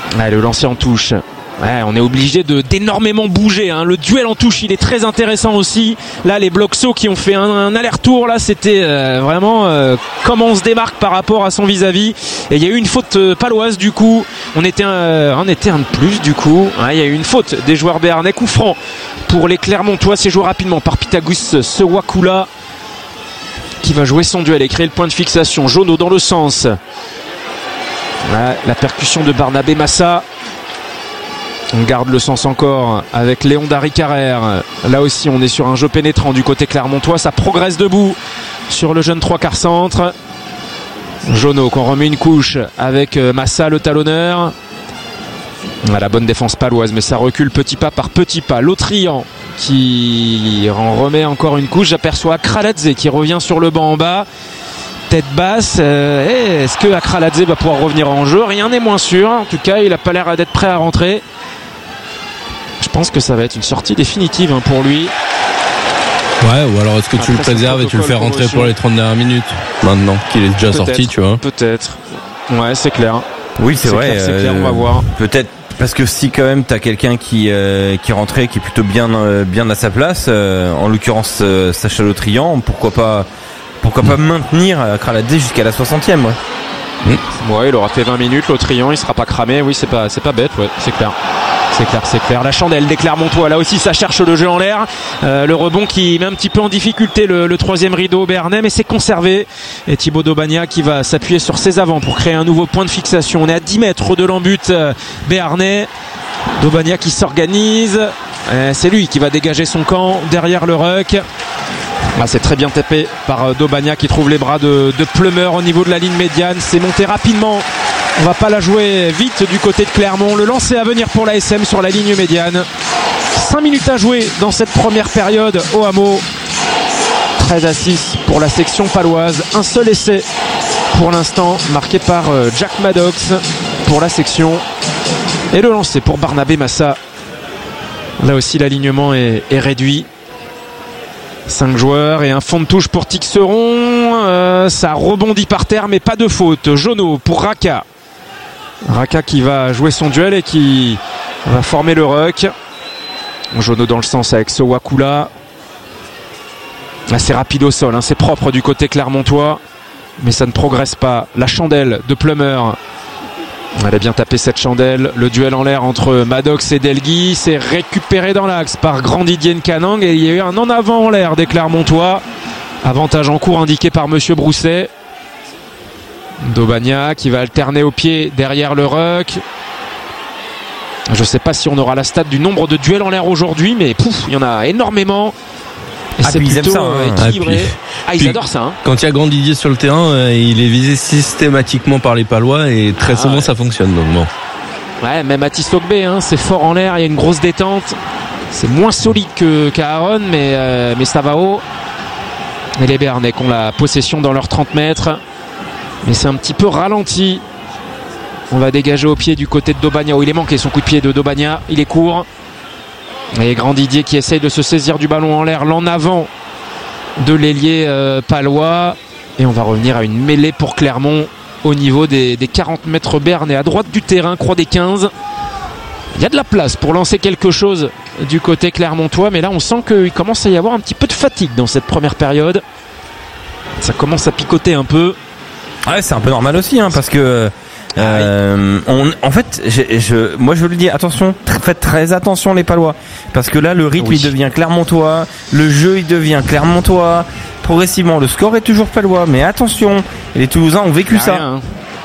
Le lancer en touche. On est obligé d'énormément bouger. Le duel en touche, il est très intéressant aussi. Là, les Bloxo qui ont fait un aller-retour, là, c'était vraiment comment on se démarque par rapport à son vis-à-vis. Et il y a eu une faute paloise du coup. On était un de plus du coup. Il y a eu une faute des joueurs béarnais. Coup franc pour les Clermontois. C'est joué rapidement par Pitagus Sewakula qui va jouer son duel et créer le point de fixation. Jono dans le sens. La percussion de Barnabé Massa. On garde le sens encore avec Léon Dari-Carrère. Là aussi on est sur un jeu pénétrant du côté clermontois. Ça progresse debout sur le jeune 3/4 centre. Jono qu'on remet une couche avec Massa le talonneur. La bonne défense paloise, mais ça recule petit pas par petit pas. L'Autrian qui en remet encore une couche. J'aperçois Akraladze qui revient sur le banc en bas. Tête basse. Est-ce que Akraladze va pouvoir revenir en jeu? Rien n'est moins sûr. En tout cas, il n'a pas l'air d'être prêt à rentrer. Je pense que ça va être une sortie définitive pour lui. Ouais, ou alors est-ce que tu le préserves et tu le fais rentrer pour les 30 dernières minutes maintenant qu'il est déjà sorti, tu vois? Peut-être. Ouais, c'est clair. Oui, c'est vrai. C'est clair, on va voir. Peut-être parce que si quand même t'as quelqu'un qui rentrait, qui est plutôt bien à sa place, en l'occurrence Sacha L'Autrian, pourquoi pas maintenir Akraladze jusqu'à la 60e, ouais. Ouais, il aura fait 20 minutes, l'Autrian, il sera pas cramé. Oui, c'est pas bête, ouais, c'est clair. C'est clair. La chandelle des Clermontois. Là aussi, ça cherche le jeu en l'air. Le rebond qui met un petit peu en difficulté le troisième rideau béarnais, mais c'est conservé. Et Thibaut Daubagna qui va s'appuyer sur ses avants pour créer un nouveau point de fixation. On est à 10 mètres de l'embut béarnais. Daubagna qui s'organise. C'est lui qui va dégager son camp derrière le ruck. C'est très bien tapé par Daubagna qui trouve les bras de Plumeur au niveau de la ligne médiane. C'est monté rapidement. On va pas la jouer vite du côté de Clermont. Le lancer à venir pour l'ASM sur la ligne médiane. 5 minutes à jouer dans cette première période au Hameau. 13-6 pour la section paloise. Un seul essai pour l'instant marqué par Jack Maddox pour la section. Et le lancer pour Barnabé Massa. Là aussi l'alignement est réduit. 5 joueurs et un fond de touche pour Tixeron. Ça rebondit par terre mais pas de faute. Jono pour Raka. Raka qui va jouer son duel et qui va former le ruck. Jono dans le sens avec Sewakula. C'est rapide au sol, c'est propre du côté clermontois, mais ça ne progresse pas. La chandelle de Plumeur. Elle a bien tapé cette chandelle. Le duel en l'air entre Maddox et Delgui. C'est récupéré dans l'axe par Grand Didier Nkanang et il y a eu un en avant en l'air des Clermontois. Avantage en cours indiqué par Monsieur Brousset. Daubagna qui va alterner au pied derrière le ruck. Je ne sais pas si on aura la stat du nombre de duels en l'air aujourd'hui, mais il y en a énormément. Et c'est plutôt équilibré. Ils adorent ça. Quand il y a Grand Didier sur le terrain, il est visé systématiquement par les Palois et très souvent ça fonctionne. Donc bon. Ouais, même Atis Ogbe, c'est fort en l'air, il y a une grosse détente. C'est moins solide qu'à Aaron, mais ça va haut. Et les Béarnais qui ont la possession dans leurs 30 mètres. Mais c'est un petit peu ralenti. On va dégager au pied du côté de Daubagna. Il est manqué son coup de pied de Daubagna. Il est court. Et Grand Didier qui essaye de se saisir du ballon en l'air. L'en avant de l'ailier palois. Et on va revenir à une mêlée pour Clermont au niveau des 40 mètres béarnais. À droite du terrain, croix des 15. Il y a de la place pour lancer quelque chose du côté clermontois. Mais là, on sent qu'il commence à y avoir un petit peu de fatigue dans cette première période. Ça commence à picoter un peu. Ouais, c'est un peu normal aussi, parce que en fait, moi je le dis, attention, faites très attention les Palois, parce que là le rythme il devient clermontois, le jeu il devient clermontois, progressivement le score est toujours palois, mais attention, les Toulousains ont vécu ça. Rien,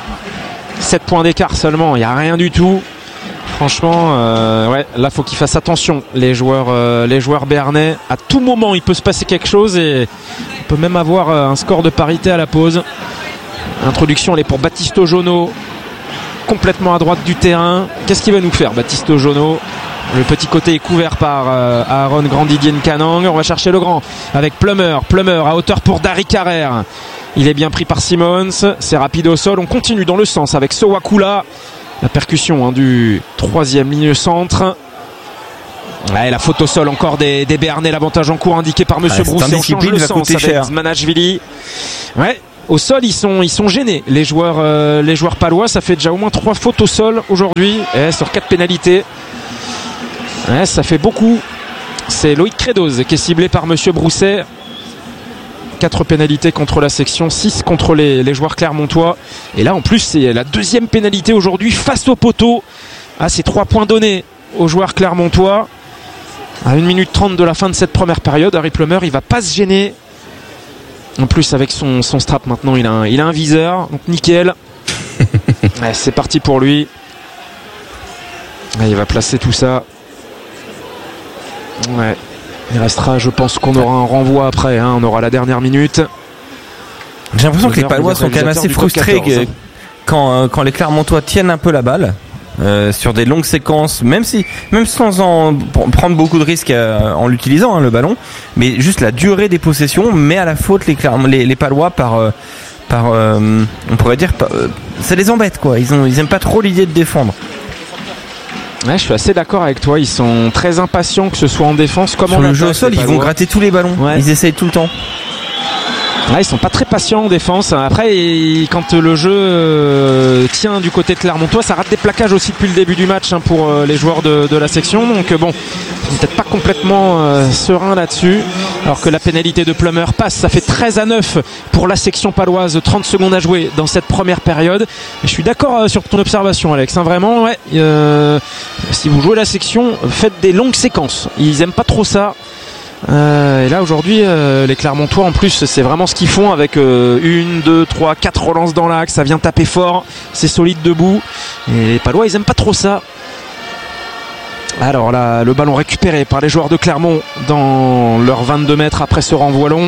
7 points d'écart seulement, il n'y a rien du tout. Franchement, là faut qu'ils fassent attention, les joueurs béarnais. À tout moment il peut se passer quelque chose et on peut même avoir un score de parité à la pause. Introduction, elle est pour Baptiste Jono, complètement à droite du terrain. Qu'est-ce qu'il va nous faire, Baptiste Jono? Le petit côté est couvert par Aaron Grand Didier Nkanang. On va chercher le grand avec Plumeur à hauteur pour Dari-Carrère. Il est bien pris par Simmons. C'est rapide au sol. On continue dans le sens avec Sewakula. La percussion du troisième ligne centre. Ouais, la faute au sol encore des Béarnais. L'avantage en cours indiqué par Monsieur Brousset. On change le sens avec Zmanashvili. Ouais. Au sol, ils sont gênés. Les joueurs palois, ça fait déjà au moins 3 fautes au sol aujourd'hui, sur 4 pénalités. Ça fait beaucoup. C'est Loïc Crédoz qui est ciblé par Monsieur Brousset. 4 pénalités contre la section, 6 contre les joueurs clermontois. Et là, en plus, c'est la 2e pénalité aujourd'hui face au poteau. C'est 3 points donnés aux joueurs clermontois. À 1 minute 30 de la fin de cette première période, Harry Plummer, il va pas se gêner. En plus, avec son strap maintenant, il a un viseur. Donc nickel. C'est parti pour lui. Il va placer tout ça. Ouais. Il restera, je pense qu'on aura un renvoi après, on aura la dernière minute. J'ai l'impression que les Palois sont quand même assez frustrés 14, quand les Clermontois tiennent un peu la balle sur des longues séquences, même sans en prendre beaucoup de risques en l'utilisant, le ballon, mais juste la durée des possessions met à la faute les Palois par on pourrait dire, ça les embête quoi. Ils aiment pas trop l'idée de défendre. Ouais, je suis assez d'accord avec toi. Ils sont très impatients, que ce soit en défense comme en attaque. Sur le jeu au sol, ils vont gratter tous les ballons. Ouais. Ils essayent tout le temps. Ouais, ils sont pas très patients en défense. Après, quand le jeu tient du côté de Clermontois, ça rate des plaquages aussi depuis le début du match pour les joueurs de la section. Donc bon, peut-être pas complètement serein là-dessus. Alors que la pénalité de Plummer passe, ça fait 13-9 pour la section paloise. 30 secondes à jouer dans cette première période. Et je suis d'accord sur ton observation, Alex. Vraiment, ouais. Si vous jouez la section, faites des longues séquences. Ils aiment pas trop ça. Et là aujourd'hui les Clermontois en plus c'est vraiment ce qu'ils font avec 1, 2, 3, 4 relances dans l'axe, ça vient taper fort, c'est solide debout et les Palois ils aiment pas trop ça. Alors là le ballon récupéré par les joueurs de Clermont dans leurs 22 mètres après ce renvoi long.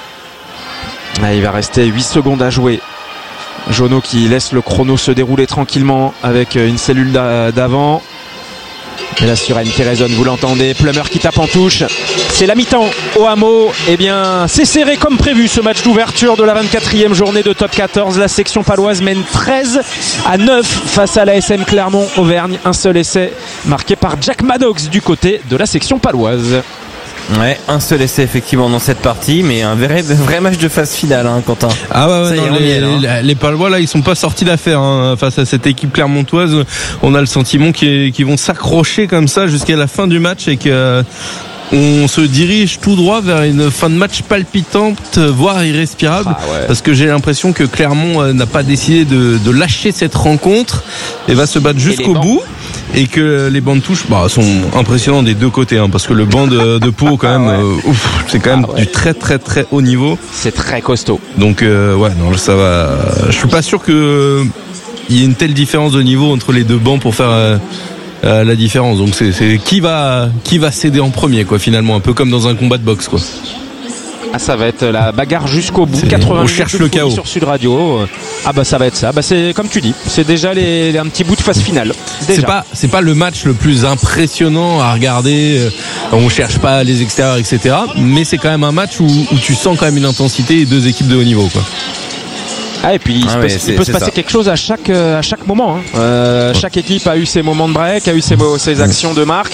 Là, il va rester 8 secondes à jouer. Jono qui laisse le chrono se dérouler tranquillement avec une cellule d'avant. Et la sirène qui résonne, vous l'entendez. Plummer qui tape en touche. C'est la mi-temps au Hameau. Eh bien, c'est serré comme prévu ce match d'ouverture de la 24e journée de Top 14. La section paloise mène 13-9 face à l'ASM Clermont-Auvergne. Un seul essai marqué par Jack Maddox du côté de la section paloise. Ouais, un seul essai effectivement dans cette partie, mais un vrai match de phase finale, Quentin. Ah ouais, les Palois là, ils sont pas sortis d'affaire face à cette équipe clermontoise. On a le sentiment qu'ils vont s'accrocher comme ça jusqu'à la fin du match et que on se dirige tout droit vers une fin de match palpitante, voire irrespirable, parce que j'ai l'impression que Clermont n'a pas décidé de lâcher cette rencontre et va se battre jusqu'au bout. Et que les bancs de touche sont impressionnants des deux côtés, parce que le banc de Pau quand même, c'est quand même du très très très haut niveau. C'est très costaud. Donc ça va. Je suis pas sûr que il y ait une telle différence de niveau entre les deux bancs pour faire la différence. Donc c'est qui va céder en premier finalement, un peu comme dans un combat de boxe quoi. Ça va être la bagarre jusqu'au bout. 80 on cherche le chaos sur Sud Radio. Ça va être ça. C'est comme tu dis. C'est déjà un petit bout de phase finale. Déjà. C'est pas le match le plus impressionnant à regarder. On cherche pas les extérieurs, etc. Mais c'est quand même un match où tu sens quand même une intensité et deux équipes de haut niveau quoi. Et puis il peut se passer quelque chose à chaque moment. Chaque équipe a eu ses moments de break, a eu ses actions de marque.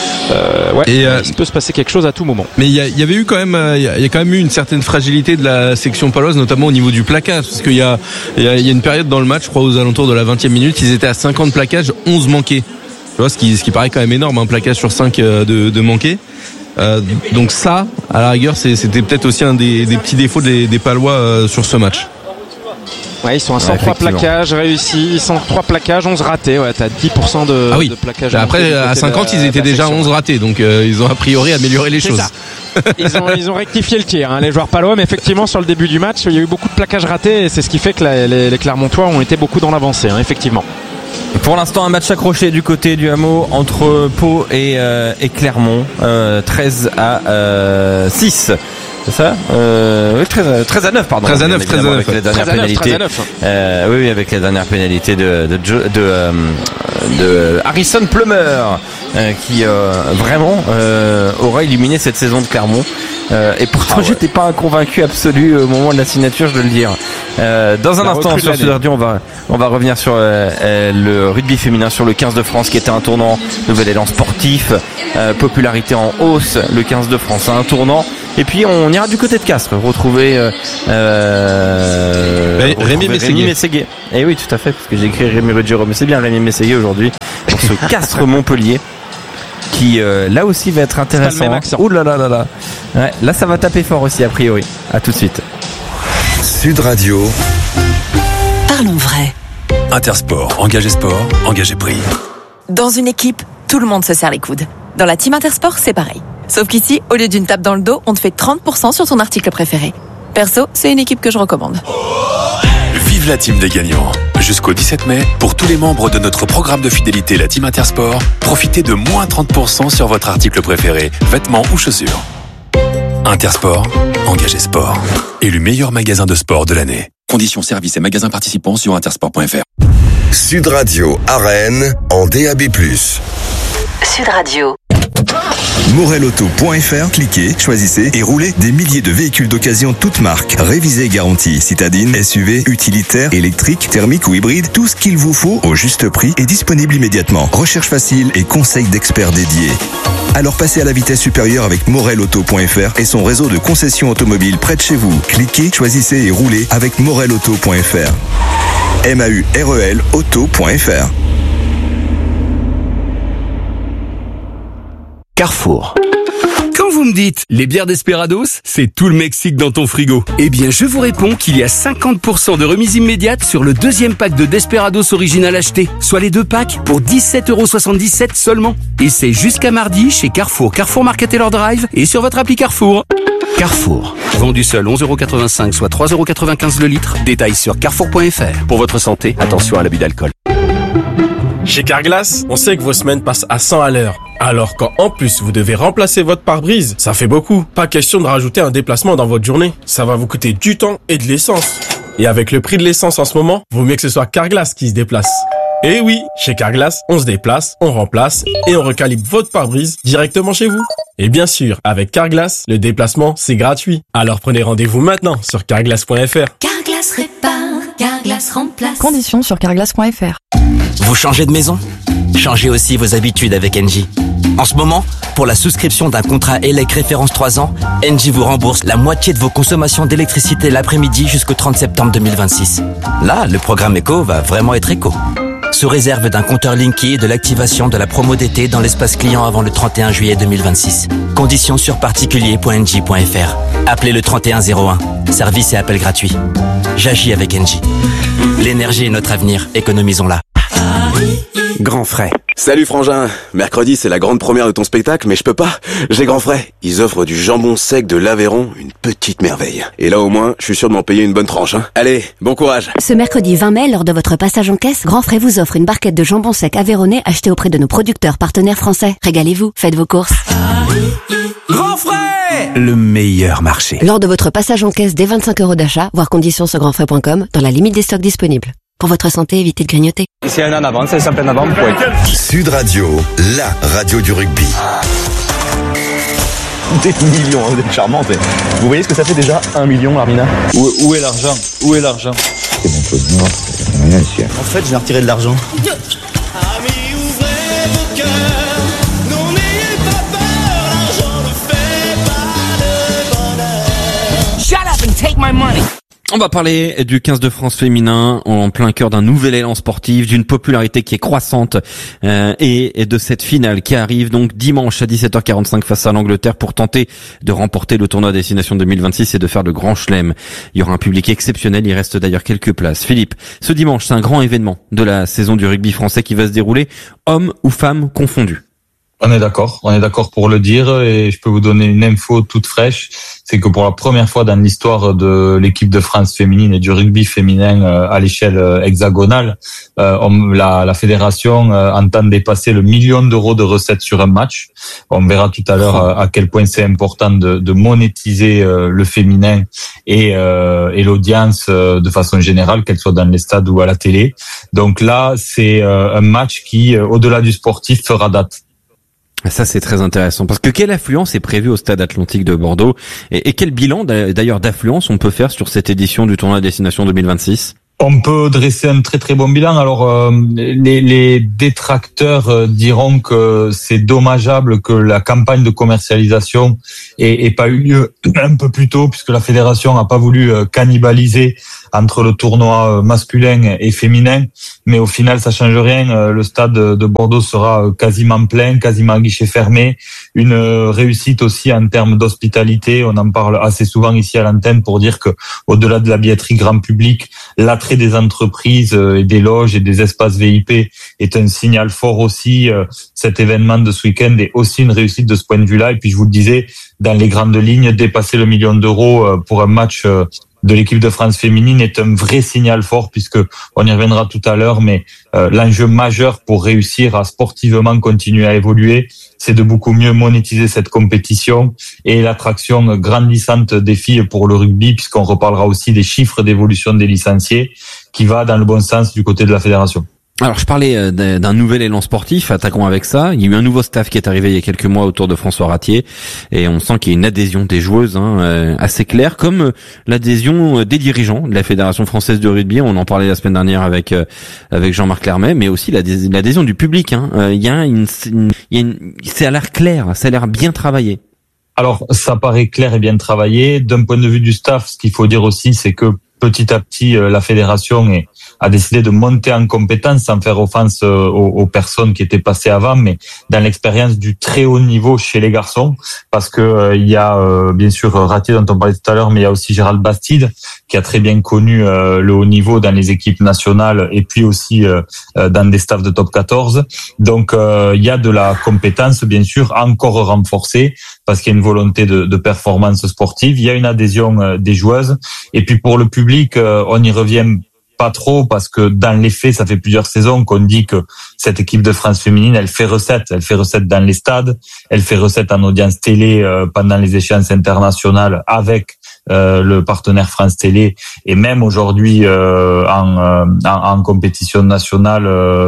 Il peut se passer quelque chose à tout moment. Mais il y avait eu quand même, il y a quand même eu une certaine fragilité de la section paloise, notamment au niveau du plaquage, parce qu'il y a une période dans le match, je crois aux alentours de la 20e minute, ils étaient à 50 plaquages, 11 manqués. Tu vois, ce qui paraît quand même énorme, un plaquage sur 5 de manqués. Donc ça, à la rigueur, c'était peut-être aussi un des petits défauts des Palois sur ce match. Ouais, ils sont à 103 plaquages réussis, 103 plaquages, 11 ratés. Ouais, t'as 10% de plaquages. Après, à 50, ils étaient déjà 11 ratés, donc ils ont a priori amélioré les choses. Ils ont rectifié le tir, les joueurs palois, mais effectivement, sur le début du match, il y a eu beaucoup de plaquages ratés, et c'est ce qui fait que les Clermontois ont été beaucoup dans l'avancée, effectivement. Pour l'instant, un match accroché du côté du Hameau entre Pau et Clermont, 13-6. C'est ça 13-9 pardon. 13-9 avec les dernières pénalités. Oui, avec les dernières pénalités de Harrison Plummer qui vraiment aura illuminé cette saison de Clermont. Et pourtant j'étais pas convaincu absolu au moment de la signature, je dois le dire. Dans un instant sur Sud Radio, on va revenir sur le rugby féminin, sur le 15 de France qui était un tournant, nouvel élan sportif, popularité en hausse, le 15 de France, un tournant. Et puis on ira du côté de Castres, retrouver Rémi Mességuier. Et oui, tout à fait, parce que j'ai écrit Rémi Ruggiero, mais c'est bien Rémi Mességuier aujourd'hui pour ce Castres-Montpellier qui là aussi va être intéressant. Ouh là là là là. Ouais, là ça va taper fort aussi a priori. À tout de suite. Sud Radio. Parlons vrai. Intersport, engagé sport, engagé prix. Dans une équipe, tout le monde se serre les coudes. Dans la team Intersport, c'est pareil. Sauf qu'ici, au lieu d'une tape dans le dos, on te fait 30% sur ton article préféré. Perso, c'est une équipe que je recommande. Vive la team des gagnants. Jusqu'au 17 mai, pour tous les membres de notre programme de fidélité, la team Intersport, profitez de moins 30% sur votre article préféré, vêtements ou chaussures. Intersport, engagé sport. Élu meilleur magasin de sport de l'année. Conditions, services et magasins participants sur intersport.fr. Sud Radio à Rennes en DAB+. Sud Radio. Morelauto.fr, cliquez, choisissez et roulez des milliers de véhicules d'occasion toutes marques. Révisés et garantis. Citadine, SUV, utilitaire, électrique, thermique ou hybride. Tout ce qu'il vous faut au juste prix est disponible immédiatement. Recherche facile et conseils d'experts dédiés. Alors passez à la vitesse supérieure avec Morelauto.fr et son réseau de concessions automobiles près de chez vous. Cliquez, choisissez et roulez avec Morelauto.fr. MAUREL auto.fr. Carrefour. Quand vous me dites les bières Desperados, c'est tout le Mexique dans ton frigo. Eh bien, je vous réponds qu'il y a 50% de remise immédiate sur le deuxième pack de Desperados original acheté, soit les 2 packs pour 17,77€ seulement. Et c'est jusqu'à mardi chez Carrefour, Carrefour Market Taylor Drive et sur votre appli Carrefour. Carrefour. Vendu seul 11,85€, soit 3,95€ le litre. Détails sur carrefour.fr. Pour votre santé, attention à l'abus d'alcool. Chez Carglass, on sait que vos semaines passent à 100 à l'heure. Alors quand en plus vous devez remplacer votre pare-brise, ça fait beaucoup. Pas question de rajouter un déplacement dans votre journée. Ça va vous coûter du temps et de l'essence. Et avec le prix de l'essence en ce moment, vaut mieux que ce soit Carglass qui se déplace. Et oui, chez Carglass, on se déplace, on remplace et on recalibre votre pare-brise directement chez vous. Et bien sûr, avec Carglass, le déplacement, c'est gratuit. Alors prenez rendez-vous maintenant sur carglass.fr. Carglass répare, Carglass remplace. Conditions sur carglass.fr. Vous changez de maison ? Changez aussi vos habitudes avec Engie. En ce moment, pour la souscription d'un contrat ELEC référence 3 ans, Engie vous rembourse la moitié de vos consommations d'électricité l'après-midi jusqu'au 30 septembre 2026. Là, le programme éco va vraiment être éco. Sous réserve d'un compteur Linky et de l'activation de la promo d'été dans l'espace client avant le 31 juillet 2026. Conditions sur particulier.engie.fr. Appelez le 3101. Service et appel gratuit. J'agis avec Engie. L'énergie est notre avenir. Économisons-la. Grand Frais. Salut Frangin, mercredi c'est la grande première de ton spectacle, mais je peux pas, j'ai Grand Frais. Ils offrent du jambon sec de l'Aveyron, une petite merveille. Et là au moins, je suis sûr de m'en payer une bonne tranche. Allez, bon courage. Ce mercredi 20 mai, lors de votre passage en caisse, Grand Frais vous offre une barquette de jambon sec aveyronnais achetée auprès de nos producteurs partenaires français. Régalez-vous, faites vos courses. Grand Frais, le meilleur marché. Lors de votre passage en caisse dès 25€ d'achat, voir conditions sur grandfrais.com, dans la limite des stocks disponibles. Pour votre santé, évitez de grignoter. Ici un en avant, c'est simple en avant. Sud Radio, la radio du rugby. Des millions, vous êtes charmante. Vous voyez ce que ça fait déjà 1 million, Armina ? Où est l'argent ? Où est l'argent ? C'est mon peu de mort, rien ici. En fait, j'ai retiré de l'argent. Amis, ouvrez vos cœurs, non n'ayez pas peur, l'argent ne fait pas le bonheur. Shut up and take my money. On va parler du 15 de France féminin en plein cœur d'un nouvel élan sportif, d'une popularité qui est croissante et de cette finale qui arrive donc dimanche à 17h45 face à l'Angleterre pour tenter de remporter le tournoi Destination 2026 et de faire le grand chelem. Il y aura un public exceptionnel, il reste d'ailleurs quelques places. Philippe, ce dimanche, c'est un grand événement de la saison du rugby français qui va se dérouler, hommes ou femmes confondus. On est d'accord pour le dire et je peux vous donner une info toute fraîche, c'est que pour la première fois dans l'histoire de l'équipe de France féminine et du rugby féminin à l'échelle hexagonale, la fédération entend dépasser le 1 million d'euros de recettes sur un match. On verra tout à l'heure à quel point c'est important de monétiser le féminin et l'audience de façon générale, qu'elle soit dans les stades ou à la télé. Donc là, c'est un match qui, au-delà du sportif, fera date. Ça, c'est très intéressant parce que quelle affluence est prévue au Stade Atlantique de Bordeaux et quel bilan d'ailleurs d'affluence on peut faire sur cette édition du tournoi Destination 2026 ? On peut dresser un très très bon bilan. Alors les détracteurs diront que c'est dommageable que la campagne de commercialisation ait pas eu lieu un peu plus tôt, puisque la fédération n'a pas voulu cannibaliser entre le tournoi masculin et féminin. Mais au final, ça change rien. Le stade de Bordeaux sera quasiment plein, quasiment à guichet fermé. Une réussite aussi en termes d'hospitalité. On en parle assez souvent ici à l'antenne pour dire que, au-delà de la billetterie grand public, l'attrait des entreprises et des loges et des espaces VIP est un signal fort aussi. Cet événement de ce week-end est aussi une réussite de ce point de vue-là. Et puis, je vous le disais, dans les grandes lignes, dépasser le 1 million d'euros pour un match de l'équipe de France féminine est un vrai signal fort, puisque on y reviendra tout à l'heure, mais l'enjeu majeur pour réussir à sportivement continuer à évoluer, c'est de beaucoup mieux monétiser cette compétition et l'attraction grandissante des filles pour le rugby, puisqu'on reparlera aussi des chiffres d'évolution des licenciés, qui va dans le bon sens du côté de la fédération. Alors je parlais d'un nouvel élan sportif, attaquons avec ça. Il y a eu un nouveau staff qui est arrivé il y a quelques mois autour de François Ratier, et on sent qu'il y a une adhésion des joueuses assez claire, comme l'adhésion des dirigeants de la Fédération française de rugby. On en parlait la semaine dernière avec Jean-Marc Lermet, mais aussi l'adhésion du public. Il y a ça a l'air clair, ça a l'air bien travaillé. Alors ça paraît clair et bien travaillé. D'un point de vue du staff, ce qu'il faut dire aussi, c'est que petit à petit, la fédération a décidé de monter en compétence, sans faire offense aux personnes qui étaient passées avant, mais dans l'expérience du très haut niveau chez les garçons, parce que il y a bien sûr Ratier dont on parlait tout à l'heure, mais il y a aussi Gérald Bastide qui a très bien connu le haut niveau dans les équipes nationales et puis aussi dans des staffs de top 14. Donc il y a de la compétence bien sûr encore renforcée, parce qu'il y a une volonté de performance sportive. Il y a une adhésion des joueuses, et puis pour le public, on y revient pas trop, parce que dans les faits, ça fait plusieurs saisons qu'on dit que cette équipe de France féminine, elle fait recette dans les stades, elle fait recette en audience télé pendant les échéances internationales avec le partenaire France Télé, et même aujourd'hui en compétition nationale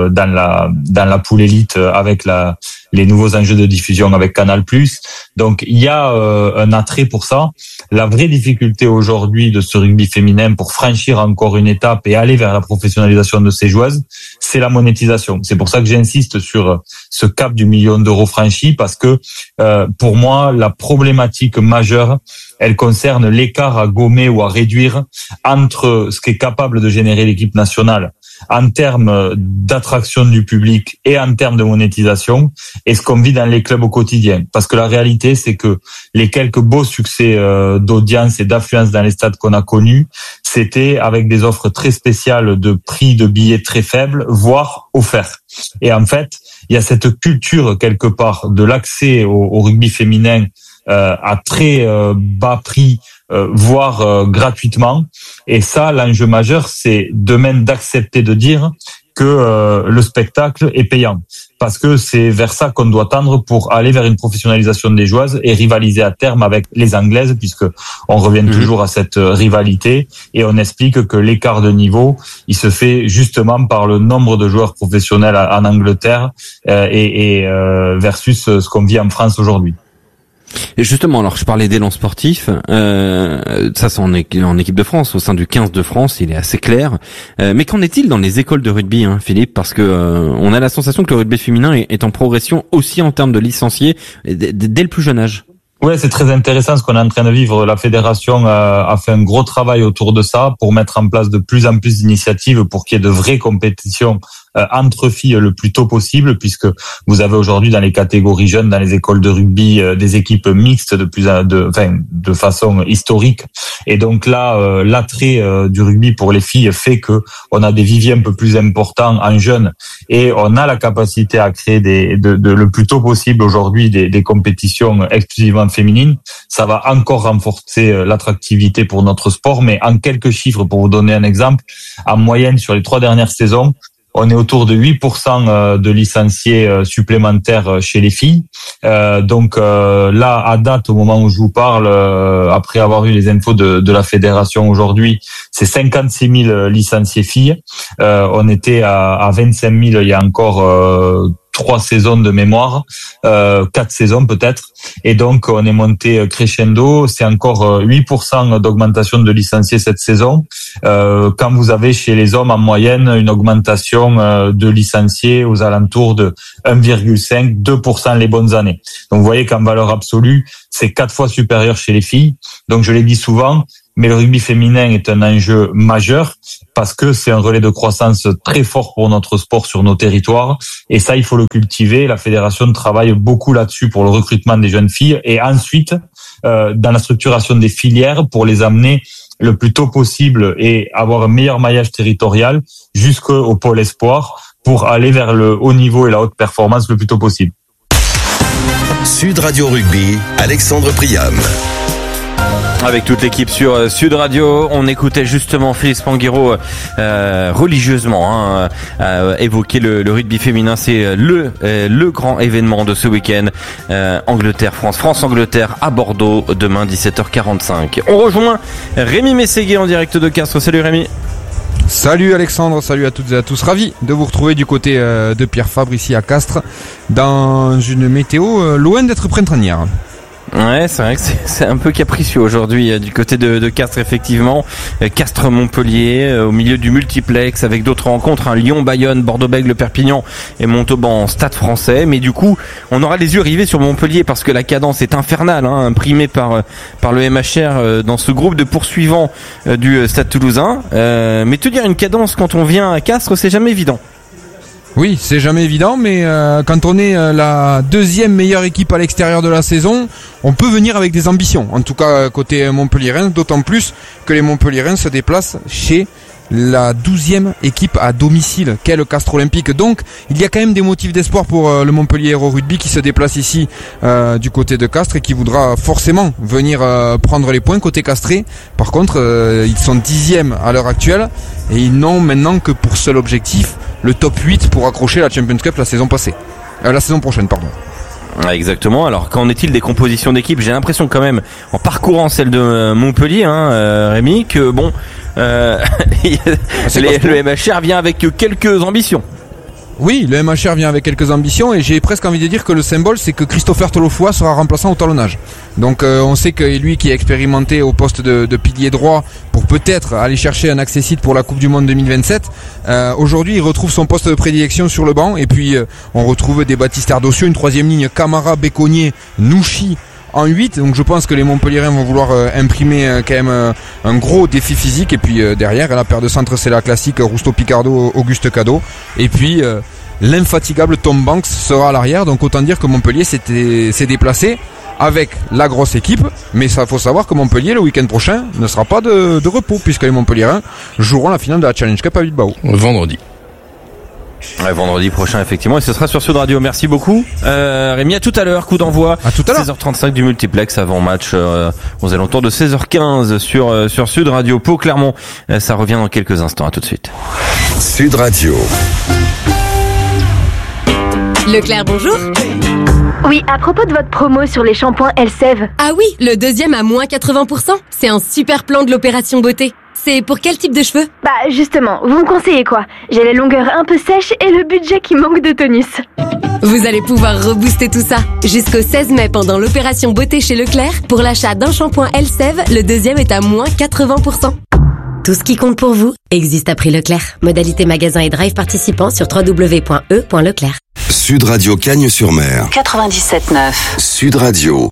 dans la poule élite avec les nouveaux enjeux de diffusion avec Canal+. Donc il y a un attrait pour ça. La vraie difficulté aujourd'hui de ce rugby féminin pour franchir encore une étape et aller vers la professionnalisation de ces joueuses, c'est la monétisation. C'est pour ça que j'insiste sur ce cap du 1 million d'euros franchi, parce que pour moi, la problématique majeure, elle concerne l'écart à gommer ou à réduire entre ce qu'est capable de générer l'équipe nationale en termes d'attraction du public et en termes de monétisation, et ce qu'on vit dans les clubs au quotidien. Parce que la réalité, c'est que les quelques beaux succès d'audience et d'affluence dans les stades qu'on a connus, c'était avec des offres très spéciales de prix de billets très faibles, voire offerts. Et en fait, il y a cette culture quelque part de l'accès au rugby féminin à très bas prix, voire gratuitement. Et ça, l'enjeu majeur, c'est demain d'accepter de dire que le spectacle est payant, parce que c'est vers ça qu'on doit tendre pour aller vers une professionnalisation des joueuses et rivaliser à terme avec les Anglaises, puisque on revient toujours à cette rivalité, et on explique que l'écart de niveau, il se fait justement par le nombre de joueurs professionnels en Angleterre et versus ce qu'on vit en France aujourd'hui. Et justement, alors je parlais d'élan sportif, ça c'est en équipe de France, au sein du 15 de France, il est assez clair. Mais qu'en est-il dans les écoles de rugby, Philippe? Parce que on a la sensation que le rugby féminin est en progression aussi en termes de licenciés dès le plus jeune âge. Ouais, c'est très intéressant ce qu'on est en train de vivre. La fédération a fait un gros travail autour de ça pour mettre en place de plus en plus d'initiatives pour qu'il y ait de vraies compétitions entre filles le plus tôt possible, puisque vous avez aujourd'hui dans les catégories jeunes, dans les écoles de rugby, des équipes mixtes de façon historique. Et donc là, l'attrait du rugby pour les filles fait que on a des viviers un peu plus importants en jeunes, et on a la capacité à créer le plus tôt possible aujourd'hui des compétitions exclusivement féminines. Ça va encore renforcer l'attractivité pour notre sport, mais en quelques chiffres, pour vous donner un exemple, en moyenne sur les 3 dernières saisons, on est autour de 8% de licenciés supplémentaires chez les filles. Donc là, à date, au moment où je vous parle, après avoir eu les infos de la fédération aujourd'hui, c'est 56 000 licenciés filles. On était à 25 000 il y a encore 3 saisons de mémoire, 4 saisons peut-être. Et donc, on est monté crescendo. C'est encore 8% d'augmentation de licenciés cette saison. Quand vous avez chez les hommes en moyenne une augmentation de licenciés aux alentours de 1,5, 2% les bonnes années. Donc, vous voyez qu'en valeur absolue, c'est 4 fois supérieur chez les filles. Donc, je l'ai dit souvent, mais le rugby féminin est un enjeu majeur parce que c'est un relais de croissance très fort pour notre sport sur nos territoires. Et ça, il faut le cultiver. La fédération travaille beaucoup là-dessus pour le recrutement des jeunes filles et ensuite, dans la structuration des filières pour les amener le plus tôt possible et avoir un meilleur maillage territorial jusqu'au pôle espoir pour aller vers le haut niveau et la haute performance le plus tôt possible. Sud Radio Rugby, Alexandre Priam. Avec toute l'équipe sur Sud Radio, on écoutait justement Félix Panguero religieusement évoquer le rugby féminin. C'est le grand événement de ce week-end. Angleterre-France, France-Angleterre à Bordeaux, demain 17h45. On rejoint Rémi Mességuet en direct de Castres. Salut Rémi. Salut Alexandre, salut à toutes et à tous. Ravi de vous retrouver du côté de Pierre Fabre ici à Castres dans une météo loin d'être printanière. Ouais, c'est vrai que c'est un peu capricieux aujourd'hui du côté de Castres, effectivement. Castres-Montpellier au milieu du multiplex avec d'autres rencontres, Lyon, Bayonne, Bordeaux-Bègles, Perpignan et Montauban, Stade Français. Mais du coup, on aura les yeux rivés sur Montpellier parce que la cadence est infernale, imprimée par le MHR dans ce groupe de poursuivants du Stade Toulousain. Mais te dire une cadence quand on vient à Castres, c'est jamais évident. Oui, c'est jamais évident, mais quand on est la deuxième meilleure équipe à l'extérieur de la saison, on peut venir avec des ambitions. En tout cas, côté Montpelliérain, d'autant plus que les Montpelliérains se déplacent chez la 12e équipe à domicile qu'est le Castres Olympique. Donc il y a quand même des motifs d'espoir pour le Montpellier Héros Rugby qui se déplace ici du côté de Castres et qui voudra forcément venir prendre les points côté castré. Par contre ils sont 10e à l'heure actuelle et ils n'ont maintenant que pour seul objectif le top 8 pour accrocher la Champions Cup la saison prochaine. Exactement. Alors qu'en est-il des compositions d'équipe? J'ai l'impression quand même, en parcourant celle de Montpellier, Rémi, que bon, le MHR vient avec quelques ambitions. Oui, le MHR vient avec quelques ambitions et j'ai presque envie de dire que le symbole c'est que Christopher Tolofoa sera remplaçant au talonnage. Donc on sait que lui qui est expérimenté au poste de pilier droit pour peut-être aller chercher un accessite pour la Coupe du Monde 2027, aujourd'hui il retrouve son poste de prédilection sur le banc et puis on retrouve des Baptiste Ardosio, une troisième ligne Camara, Béconnier, Nouchi en 8, donc je pense que les Montpelliérains vont vouloir imprimer quand même un gros défi physique et puis derrière la paire de centres c'est la classique Rousteau-Picardo, Auguste Cadeau et puis l'infatigable Tom Banks sera à l'arrière, donc autant dire que Montpellier s'est déplacé avec la grosse équipe, mais ça faut savoir que Montpellier le week-end prochain ne sera pas de repos puisque les Montpelliérains joueront la finale de la Challenge Cup à Bilbao. Vendredi. Ouais, vendredi prochain effectivement et ce sera sur Sud Radio. Merci beaucoup Rémi, à tout à l'heure, coup d'envoi à tout à l'heure. 16h35 du multiplex avant match aux alentours de 16h15 sur Sud Radio. Pau Clermont, ça revient dans quelques instants, à tout de suite. Sud Radio. Leclerc, bonjour. Oui, à propos de votre promo sur les shampoings Elseve. Ah oui, le deuxième à moins 80%. C'est un super plan de l'opération beauté. C'est pour quel type de cheveux? Bah justement, vous me conseillez quoi? J'ai les longueurs un peu sèches et le budget qui manque de tonus. Vous allez pouvoir rebooster tout ça. Jusqu'au 16 mai pendant l'opération beauté chez Leclerc, pour l'achat d'un shampoing Elseve, le deuxième est à moins 80%. Tout ce qui compte pour vous existe à prix Leclerc. Modalité magasin et drive participants sur www.e.leclerc. Sud Radio Cagnes-sur-Mer. 97.9. Sud Radio.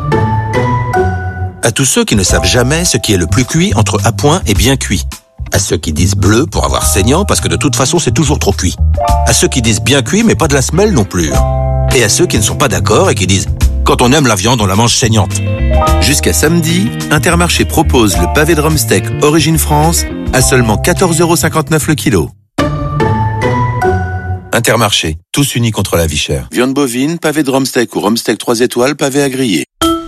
À tous ceux qui ne savent jamais ce qui est le plus cuit entre à point et bien cuit. À ceux qui disent bleu pour avoir saignant parce que de toute façon c'est toujours trop cuit. À ceux qui disent bien cuit mais pas de la semelle non plus. Et à ceux qui ne sont pas d'accord et qui disent quand on aime la viande on la mange saignante. Jusqu'à samedi, Intermarché propose le pavé de Rumsteak Origine France à seulement 14,59€ le kilo. Intermarché, tous unis contre la vie chère. Viande bovine, pavé de Rumsteak ou Rumsteak 3 étoiles, pavé à griller.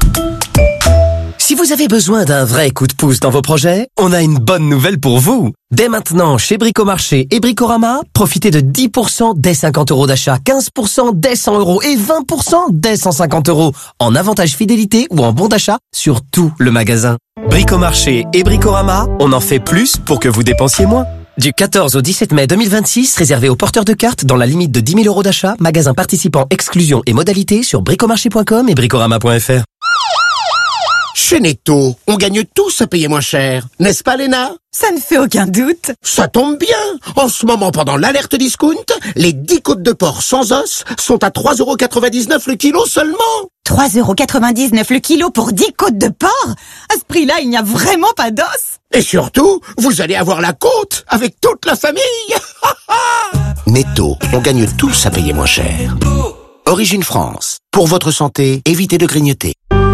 Si vous avez besoin d'un vrai coup de pouce dans vos projets, on a une bonne nouvelle pour vous. Dès maintenant, chez Bricomarché et Bricorama, profitez de 10% dès 50€ d'achat, 15% dès 100€ et 20% dès 150€ en avantage fidélité ou en bon d'achat sur tout le magasin. Bricomarché et Bricorama, on en fait plus pour que vous dépensiez moins. Du 14 au 17 mai 2026, réservé aux porteurs de cartes dans la limite de 10 000 € d'achat, magasin participant, exclusion et modalités sur bricomarché.com et bricorama.fr. Chez Netto, on gagne tous à payer moins cher. N'est-ce pas, Léna? Ça ne fait aucun doute. Ça tombe bien. En ce moment, pendant l'alerte discount, les 10 côtes de porc sans os sont à 3,99 € le kilo seulement. 3,99 € le kilo pour 10 côtes de porc? À ce prix-là, il n'y a vraiment pas d'os. Et surtout, vous allez avoir la côte avec toute la famille. Netto, on gagne tous à payer moins cher. Origine France. Pour votre santé, évitez de grignoter.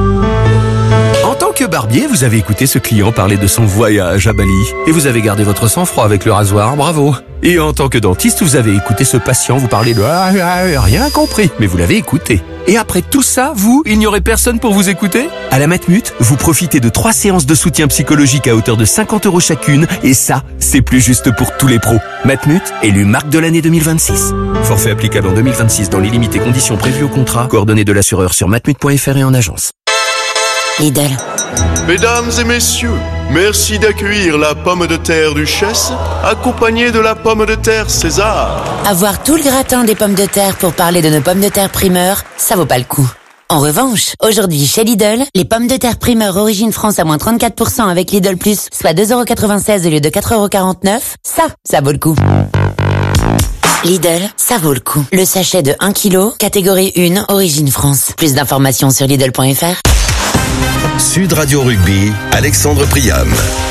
En tant que barbier, vous avez écouté ce client parler de son voyage à Bali. Et vous avez gardé votre sang-froid avec le rasoir, bravo. Et en tant que dentiste, vous avez écouté ce patient vous parler de rien compris. Mais vous l'avez écouté. Et après tout ça, il n'y aurait personne pour vous écouter? À la Matmut, vous profitez de 3 séances de soutien psychologique à hauteur de 50 € chacune. Et ça, c'est plus juste pour tous les pros. Matmut, élu marque de l'année 2026. Forfait applicable en 2026 dans les limites et conditions prévues au contrat. Coordonnées de l'assureur sur matmut.fr et en agence. Lidl. Mesdames et messieurs, merci d'accueillir la pomme de terre Duchesse, accompagnée de la pomme de terre César. Avoir tout le gratin des pommes de terre pour parler de nos pommes de terre primeur, ça vaut pas le coup. En revanche, aujourd'hui chez Lidl, les pommes de terre primeur Origine France à moins 34% avec Lidl Plus, soit 2,96 € au lieu de 4,49 €, ça vaut le coup. Lidl, ça vaut le coup. Le sachet de 1 kg, catégorie 1, Origine France. Plus d'informations sur Lidl.fr. Sud Radio Rugby, Alexandre Priam.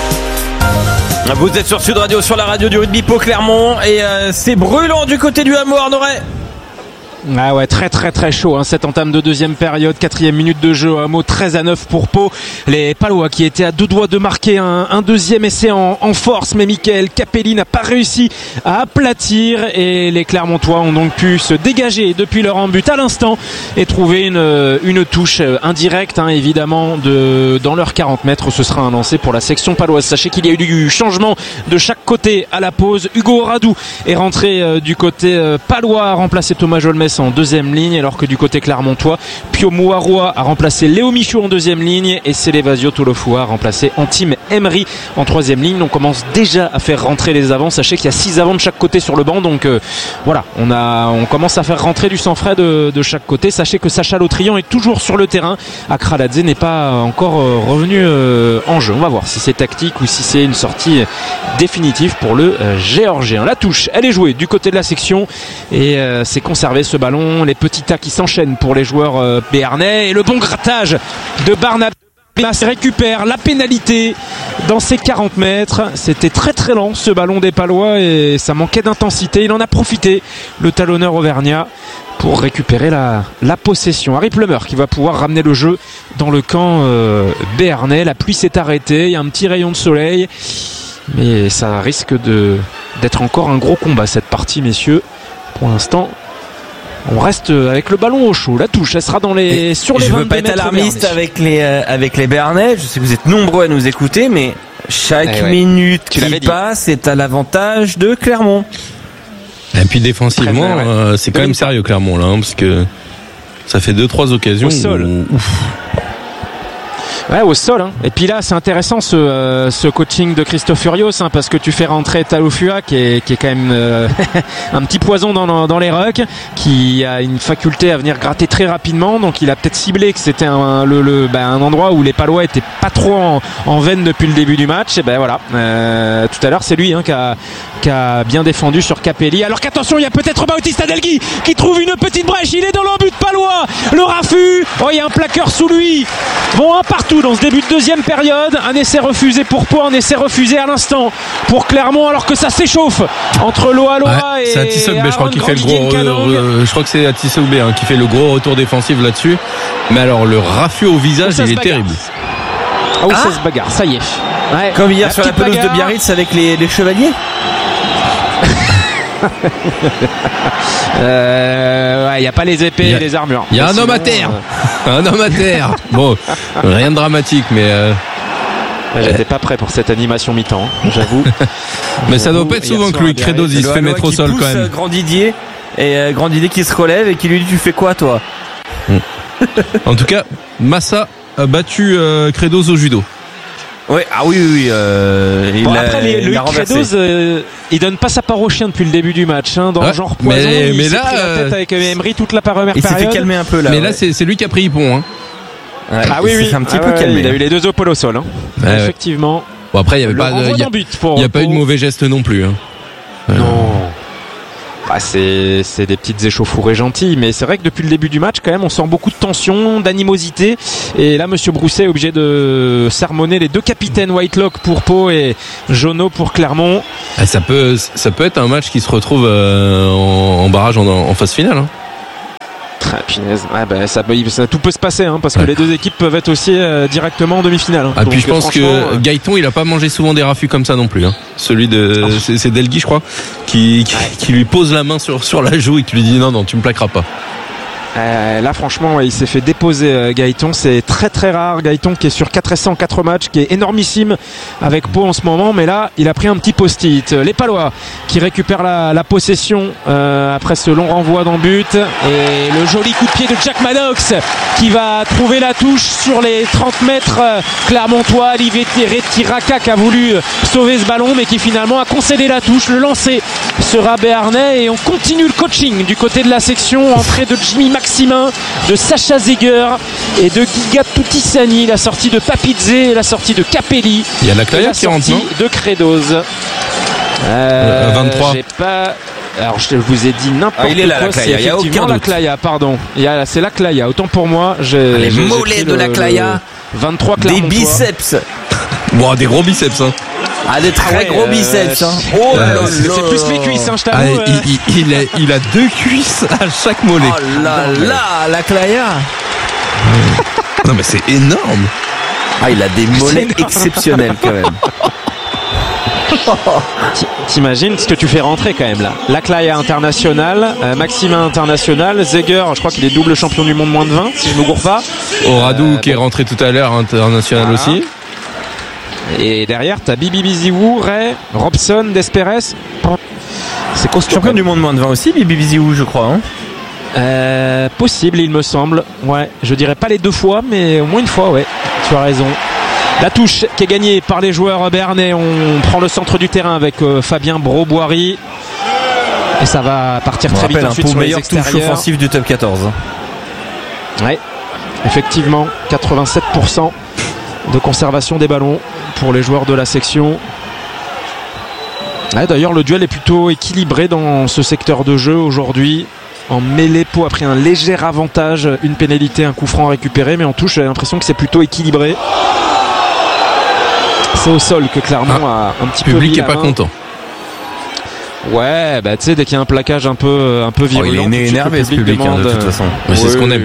Vous êtes sur Sud Radio, sur la radio du rugby Pau Clermont, et c'est brûlant du côté du Hameau Arnorais. Ah ouais, très très très chaud, hein, cette entame de deuxième période, 4e minute de jeu, un mot 13-9 pour Pau. Les Palois qui étaient à 2 doigts de marquer un deuxième essai en force, mais Michael Capelli n'a pas réussi à aplatir, et les Clermontois ont donc pu se dégager depuis leur embut à l'instant et trouver une touche indirecte, hein, évidemment, dans leurs 40 mètres. Ce sera un lancer pour la section paloise. Sachez qu'il y a eu du changement de chaque côté à la pause. Hugo Radou est rentré du côté palois, a remplacé Thomas Jolmès en deuxième ligne, alors que du côté clermontois, Pio Mouaroua a remplacé Léo Michaud en deuxième ligne et Célevasio Tolofoua a remplacé Antime Emery en troisième ligne. On commence déjà à faire rentrer les avants. Sachez qu'il y a 6 avants de chaque côté sur le banc, donc voilà, on commence à faire rentrer du sang frais de chaque côté. Sachez que Sacha Lautrian est toujours sur le terrain. Akraladze n'est pas encore revenu en jeu. On va voir si c'est tactique ou si c'est une sortie définitive pour le Géorgien. La touche, elle est jouée du côté de la section et c'est conservé ce ballon. Les petits tas qui s'enchaînent pour les joueurs béarnais, et le bon grattage de Barnabé récupère la pénalité dans ses 40 mètres. C'était très très lent ce ballon des Palois et ça manquait d'intensité. Il en a profité, le talonneur auvergnat, pour récupérer la possession. Harry Plummer qui va pouvoir ramener le jeu dans le camp béarnais. La pluie s'est arrêtée, il y a un petit rayon de soleil, mais ça risque d'être encore un gros combat cette partie, messieurs. Pour l'instant, on reste avec le ballon au chaud. La touche, elle sera sur les 22 mètres. Je veux pas être alarmiste avec les Béarnais. Je sais que vous êtes nombreux à nous écouter, mais chaque minute qui passe est à l'avantage de Clermont. Et puis défensivement, c'est quand même sérieux Clermont là, hein, parce que ça fait 2-3 occasions. Au sol. Ouais, au sol, hein. Et puis là c'est intéressant ce coaching de Christophe Furios, hein, parce que tu fais rentrer Talofua qui est quand même un petit poison dans les rucks, qui a une faculté à venir gratter très rapidement, donc il a peut-être ciblé que c'était un endroit où les Palois étaient pas trop en veine depuis le début du match. Et ben voilà, tout à l'heure c'est lui, hein, qui a bien défendu sur Capelli, alors qu'attention, il y a peut-être Bautista Delgui qui trouve une petite brèche. Il est dans l'embut de Palois, le raffut, il y a un plaqueur sous lui. Bon, un partout dans ce début de deuxième période. Un essai refusé pour Pau, un essai refusé à l'instant pour Clermont, alors que ça s'échauffe entre Loa et c'est Atissoube, je crois qu'il fait le gros je crois que c'est Atissoube, hein, qui fait le gros retour défensif là-dessus. Mais alors le raffut au visage, il est terrible. Ça se bagarre, ça y est. Ouais, comme hier sur la pelouse de Biarritz avec les chevaliers. Il n'y a pas les épées et les armures. Il y a un homme à terre. Un homme à terre. Bon, rien de dramatique, mais j'étais pas prêt pour cette animation mi-temps, j'avoue. Mais ça doit pas être souvent que Louis Credos il se fait mettre au sol quand même. Grand Didier qui se relève et qui lui dit: tu fais quoi toi? En tout cas, Massa a battu Credos au judo. Ouais, ah oui. Le Credos, il donne pas sa part au chien depuis le début du match. Dans le genre poison, il s'est pris la tête avec Emery toute la première période. Il s'est fait calmer un peu là. Mais là, c'est lui qui a pris Hippon. Ouais, il s'est un petit peu calmé. Il a eu les deux épaules au sol. Effectivement. Bon, après, il n'y a pas eu de mauvais geste non plus. Non. C'est des petites échauffourées gentilles, mais c'est vrai que depuis le début du match, quand même, on sent beaucoup de tension, d'animosité. Et là, Monsieur Brousset est obligé de sermonner les deux capitaines, Whitelock pour Pau et Jonot pour Clermont. Ça peut être un match qui se retrouve en barrage en phase finale. Punaise. Ça, tout peut se passer parce que les deux équipes peuvent être aussi directement en demi-finale. Donc, puis je pense que Gaëton il a pas mangé souvent des raffus comme ça non plus. Celui de c'est Delguy je crois qui lui pose la main sur la joue et qui lui dit non tu me plaqueras pas. Là franchement il s'est fait déposer Gaëton, c'est très très rare. Gaëton qui est sur 4 essais en 4 matchs, qui est énormissime avec Pau en ce moment, mais là il a pris un petit post-it. Les Palois qui récupèrent la possession après ce long renvoi dans but, et le joli coup de pied de Jack Maddox qui va trouver la touche sur les 30 mètres clermontois. Rivetti Raka qui a voulu sauver ce ballon mais qui finalement a concédé la touche. Le lancer sera béarnais et on continue le coaching du côté de la section. Entrée de Jimmy Maximin, de Sacha Zeger et de Giga Toutissani, la sortie de Papizze, la sortie de Capelli. Il y a la Claya qui rentre, non ? De Credos. 23. J'ai pas. Alors je vous ai dit n'importe quoi. Il est là, la Claya. Il y a aucun la Claya, pardon. C'est la Claya. Autant pour moi. Les mollets de la Claya. 23 Clermontois. Des biceps. Des gros biceps. Des très gros biceps. Oh là là. C'est plus mes cuisses, je t'avoue. Il a 2 cuisses à chaque mollet. Oh là là, la Claya. Non mais c'est énorme. Il a des mollets exceptionnels quand même. T'imagines ce que tu fais rentrer quand même là. La Claya international, Maximin international, Zeger, je crois qu'il est double champion du monde moins de 20 si je me gourre pas. Oradou qui est rentré tout à l'heure international aussi. Et derrière t'as Bibi Biziou, Ray, Robson, Desperes. C'est costaud. Champion du monde moins de 20 aussi, Bibi Biziou je crois. Possible il me semble. Ouais, je dirais pas les 2 fois mais au moins une fois ouais. Tu as raison. La touche qui est gagnée par les joueurs béarnais. On prend le centre du terrain avec Fabien Broboiry. Et ça va partir très vite ensuite sur les extérieurs. Touche offensive du top 14. Ouais, effectivement, 87% de conservation des ballons pour les joueurs de la section. Ouais, d'ailleurs, le duel est plutôt équilibré dans ce secteur de jeu aujourd'hui. En mêlée, Pau a pris un léger avantage, une pénalité, un coup franc récupéré, mais en touche, j'ai l'impression que c'est plutôt équilibré. C'est au sol que Clermont a un petit peu. Le public est pas content. Ouais, tu sais, dès qu'il y a un plaquage un peu virulent, il est énervé ce public de toute façon. Mais c'est ce qu'on aime.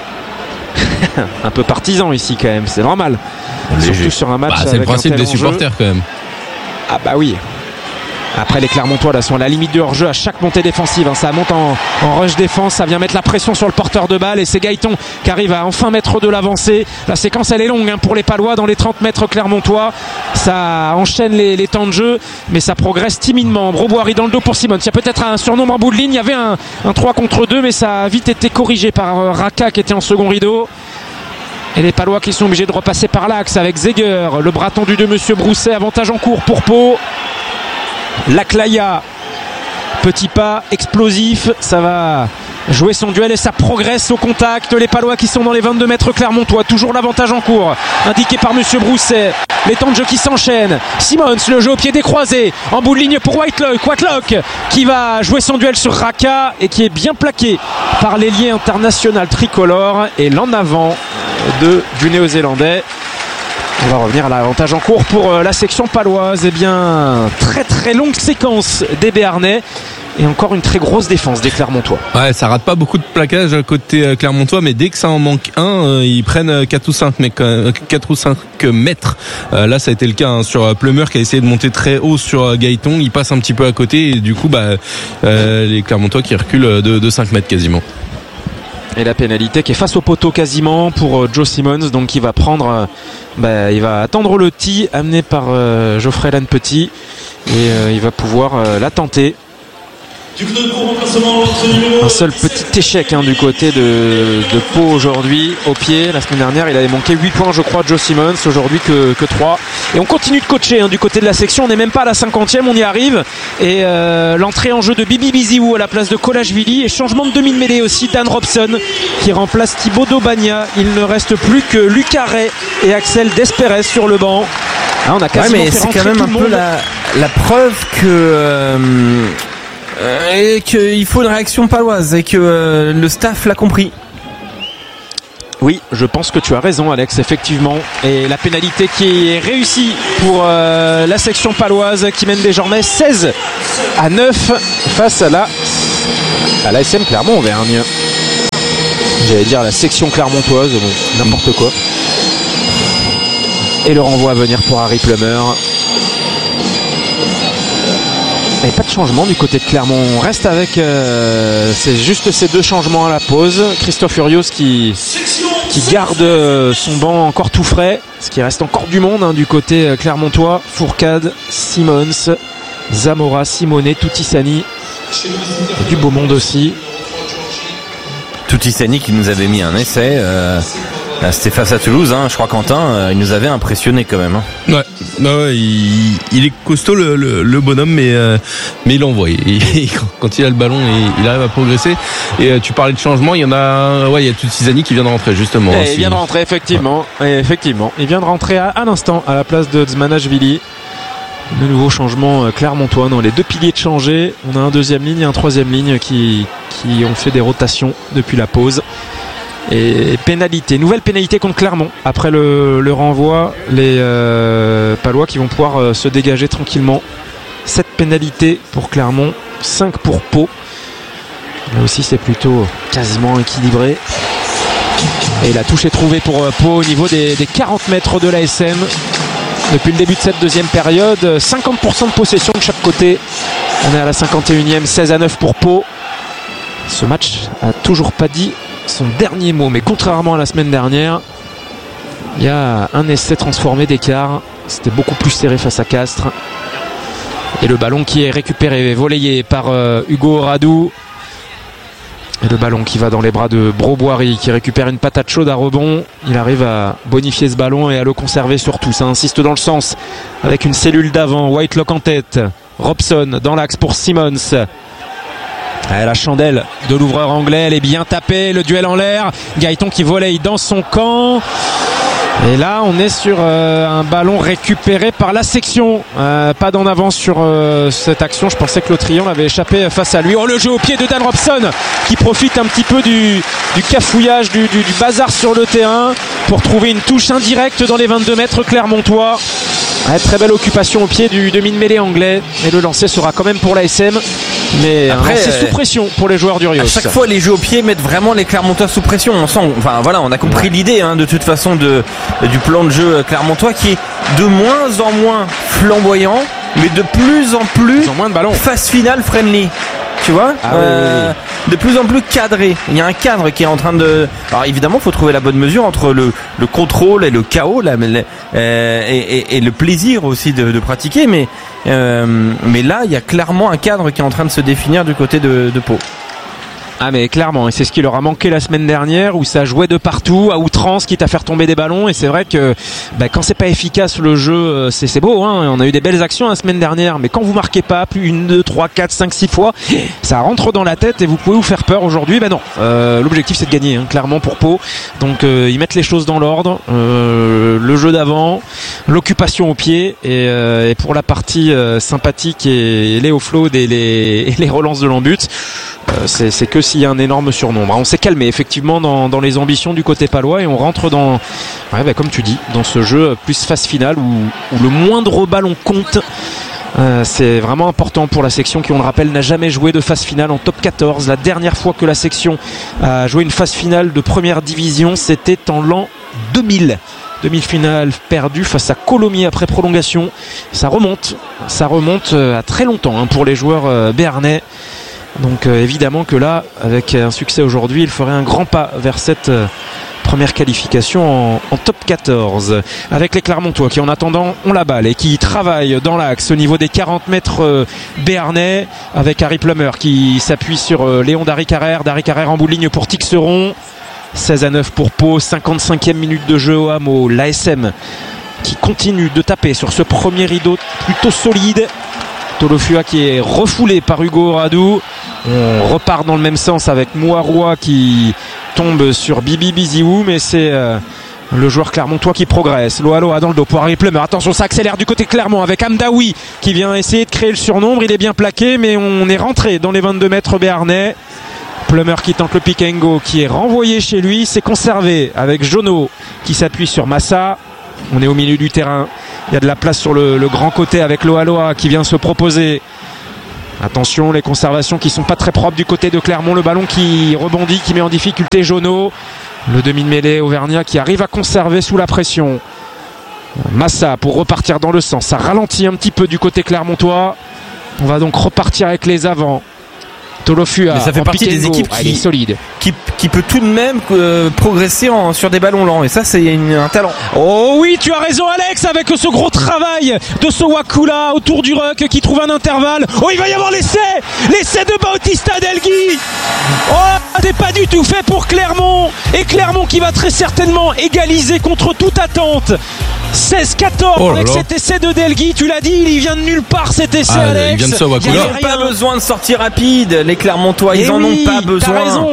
Un peu partisan ici quand même, c'est normal. Surtout sur un match. C'est le principe des supporters quand même. Ah bah oui. Après les Clermontois là sont à la limite du hors-jeu à chaque montée défensive. Ça monte en rush défense, ça vient mettre la pression sur le porteur de balle et c'est Gaëton qui arrive à enfin mettre de l'avancée. La séquence elle est longue pour les Palois dans les 30 mètres clermontois. Ça enchaîne les temps de jeu, mais ça progresse timidement. Broboiry dans le dos pour Simons. Il y a peut-être un surnombre en bout de ligne. Il y avait un 3 contre 2, mais ça a vite été corrigé par Raka qui était en second rideau. Et les Palois qui sont obligés de repasser par l'axe avec Zeger, le bras tendu de Monsieur Brousset, avantage en cours pour Pau. La Claya, petit pas explosif, ça va jouer son duel et ça progresse au contact. Les Palois qui sont dans les 22 mètres clermontois, toujours l'avantage en cours, indiqué par Monsieur Brousset. Les temps de jeu qui s'enchaînent. Simons, le jeu au pied décroisé, en bout de ligne pour Whitelock qui va jouer son duel sur Raka et qui est bien plaqué par l'ailier international tricolore. Et l'en avant du Néo-Zélandais. On va revenir à l'avantage en cours pour la section paloise. Eh bien, très très longue séquence des Béarnais et encore une très grosse défense des Clermontois. Ouais, ça rate pas beaucoup de plaquages côté Clermontois, mais dès que ça en manque un, ils prennent 4 ou 5 mètres. Là, ça a été le cas sur Plumeur qui a essayé de monter très haut sur Gaëton. Il passe un petit peu à côté et du coup, les Clermontois qui reculent de 5 mètres quasiment. Et la pénalité qui est face au poteau quasiment pour Joe Simons, donc il va prendre, il va attendre le tee amené par Geoffrey Lannes Petit et il va pouvoir la tenter. Un seul petit échec du côté de Pau aujourd'hui au pied. La semaine dernière il avait manqué 8 points je crois Joe Simmons, aujourd'hui que 3. Et on continue de coacher du côté de la section, on n'est même pas à la 50e, on y arrive. Et l'entrée en jeu de Bibi Biziou à la place de Kolashvili et changement de demi-mêlée aussi, Dan Robson qui remplace Thibaut Daubagna. Il ne reste plus que Lucas Ray et Axel Desperes sur le banc. On a quasiment mais fait c'est quand même un peu la preuve et qu'il faut une réaction paloise et que le staff l'a compris. Oui, je pense que tu as raison Alex, effectivement. Et la pénalité qui est réussie pour la section paloise qui mène désormais 16-9 face à la SM Clermont-Auvergne. J'allais dire la section clermontoise, bon, n'importe quoi. Et le renvoi à venir pour Harry Plummer. Et pas de changement du côté de Clermont. On reste avec c'est juste ces 2 changements à la pause. Christophe Urios qui garde son banc encore tout frais. Parce qu'il reste encore du monde du côté clermontois. Fourcade, Simmons, Zamora, Simonet, Toutissani. Et du beau monde aussi. Toutissani qui nous avait mis un essai. C'était face à Toulouse, je crois Quentin, il nous avait impressionné quand même. Ouais, il est costaud le bonhomme, mais il envoie. Quand il a le ballon, il arrive à progresser. Et tu parlais de changement, il y a Toutissani qui vient de rentrer justement. Il vient de rentrer effectivement. Ouais. Effectivement, il vient de rentrer à l'instant à la place de Dzmanashvili. De nouveaux changements clermontois dans les 2 piliers de changés. On a un 2e ligne et un 3e ligne qui ont fait des rotations depuis la pause. Et pénalité, nouvelle pénalité contre Clermont. Après le renvoi, les Palois qui vont pouvoir se dégager tranquillement. 7 pénalités pour Clermont, 5 pour Pau. Là aussi c'est plutôt quasiment équilibré. Et la touche est trouvée pour Pau au niveau des 40 mètres de l'ASM. Depuis le début de cette 2e période, 50% de possession de chaque côté. On est à la 51e, 16-9 pour Pau. Ce match a toujours pas dit son dernier mot, mais contrairement à la semaine dernière, il y a un essai transformé d'écart. C'était beaucoup plus serré face à Castres. Et le ballon qui est récupéré, volleyé par Hugo Radou. Et le ballon qui va dans les bras de Broboiry qui récupère une patate chaude à rebond. Il arrive à bonifier ce ballon et à le conserver surtout. Ça insiste dans le sens avec une cellule d'avant. Whitelock en tête. Robson dans l'axe pour Simmons. La chandelle de l'ouvreur anglais, elle est bien tapée, le duel en l'air, Gaëton qui volley dans son camp. Et là on est sur un ballon récupéré par la section, pas d'en avant sur cette action. Je pensais que l'Autrion l'avait échappé face à lui. Le jeu au pied de Dan Robson qui profite un petit peu du cafouillage, du bazar sur le terrain pour trouver une touche indirecte dans les 22 mètres clermontois. Très belle occupation au pied du demi-mêlée anglais, et le lancer sera quand même pour l'ASM, mais après c'est sous pression pour les joueurs d'Urios. À chaque fois les jeux au pied mettent vraiment les Clermontois sous pression. On sent, on a compris l'idée de toute façon du plan de jeu clermontois qui est de moins en moins flamboyant, mais de plus en plus moins de ballons. Phase finale friendly. Tu vois, de plus en plus cadré. Il y a un cadre qui est en train de. Alors évidemment, il faut trouver la bonne mesure entre le contrôle et le chaos, et le plaisir aussi de pratiquer. Mais là, il y a clairement un cadre qui est en train de se définir du côté de Pau. Ah mais clairement, et c'est ce qui leur a manqué la semaine dernière où ça jouait de partout, à outrance, quitte à faire tomber des ballons. Et c'est vrai que quand c'est pas efficace le jeu, c'est beau, on a eu des belles actions la semaine dernière, mais quand vous marquez pas plus 1, 2, 3, 4, 5, 6 fois, ça rentre dans la tête et vous pouvez vous faire peur aujourd'hui. Non, l'objectif c'est de gagner, clairement pour Pau. Donc ils mettent les choses dans l'ordre, le jeu d'avant, l'occupation au pied, et pour la partie sympathique et les offloads et les relances de l'embut, c'est que s'il y a un énorme surnombre. On s'est calmé effectivement dans les ambitions du côté palois, et on rentre dans, comme tu dis, dans ce jeu plus phase finale où le moindre ballon compte. C'est vraiment important pour la section qui, on le rappelle, n'a jamais joué de phase finale en top 14. La dernière fois que la section a joué une phase finale de première division, c'était en l'an 2000. Demi-finale perdue face à Colomiers après prolongation. Ça remonte à très longtemps pour les joueurs béarnais. Donc évidemment que là, avec un succès aujourd'hui, il ferait un grand pas vers cette première qualification en top 14. Avec les Clermontois qui en attendant ont la balle et qui travaillent dans l'axe au niveau des 40 mètres béarnais, avec Harry Plummer qui s'appuie sur Léon Darry-Carrère en bout de ligne pour Tixeron. 16-9 pour Pau, 55e minute de jeu au Hameau. L'ASM qui continue de taper sur ce premier rideau plutôt solide. Tolofua qui est refoulé par Hugo Radou. On repart dans le même sens avec Mouaroua qui tombe sur Bibi Biziou, mais c'est le joueur clermontois qui progresse. Loa dans le dos pour Harry Plummer. Attention, ça accélère du côté Clermont avec Amdaoui qui vient essayer de créer le surnombre. Il est bien plaqué, mais on est rentré dans les 22 mètres béarnais. Plummer qui tente le pick and go, qui est renvoyé chez lui. C'est conservé avec Jono qui s'appuie sur Massa. On est au milieu du terrain. Il y a de la place sur le grand côté avec Loa qui vient se proposer. Attention, les conservations qui sont pas très propres du côté de Clermont. Le ballon qui rebondit, qui met en difficulté Jono. Le demi de mêlée auvergnat qui arrive à conserver sous la pression. Massa pour repartir dans le sens. Ça ralentit un petit peu du côté clermontois. On va donc repartir avec les avants. Tolofua, mais ça fait partie des équipes qui peut tout de même progresser sur des ballons lents, et ça c'est un talent. Oh oui, tu as raison Alex, avec ce gros travail de Sowakula autour du ruck qui trouve un intervalle. Oh, il va y avoir l'essai de Bautista Delgui. Oh, c'est pas du tout fait pour Clermont, et Clermont qui va très certainement égaliser contre toute attente. 16-14 avec cet essai de Delgui, tu l'as dit, il vient de nulle part cet essai Alex. Il vient de Sowakula. Ils n'ont pas besoin de sortir rapide, les Clermontois, ils en ont pas besoin. T'as raison.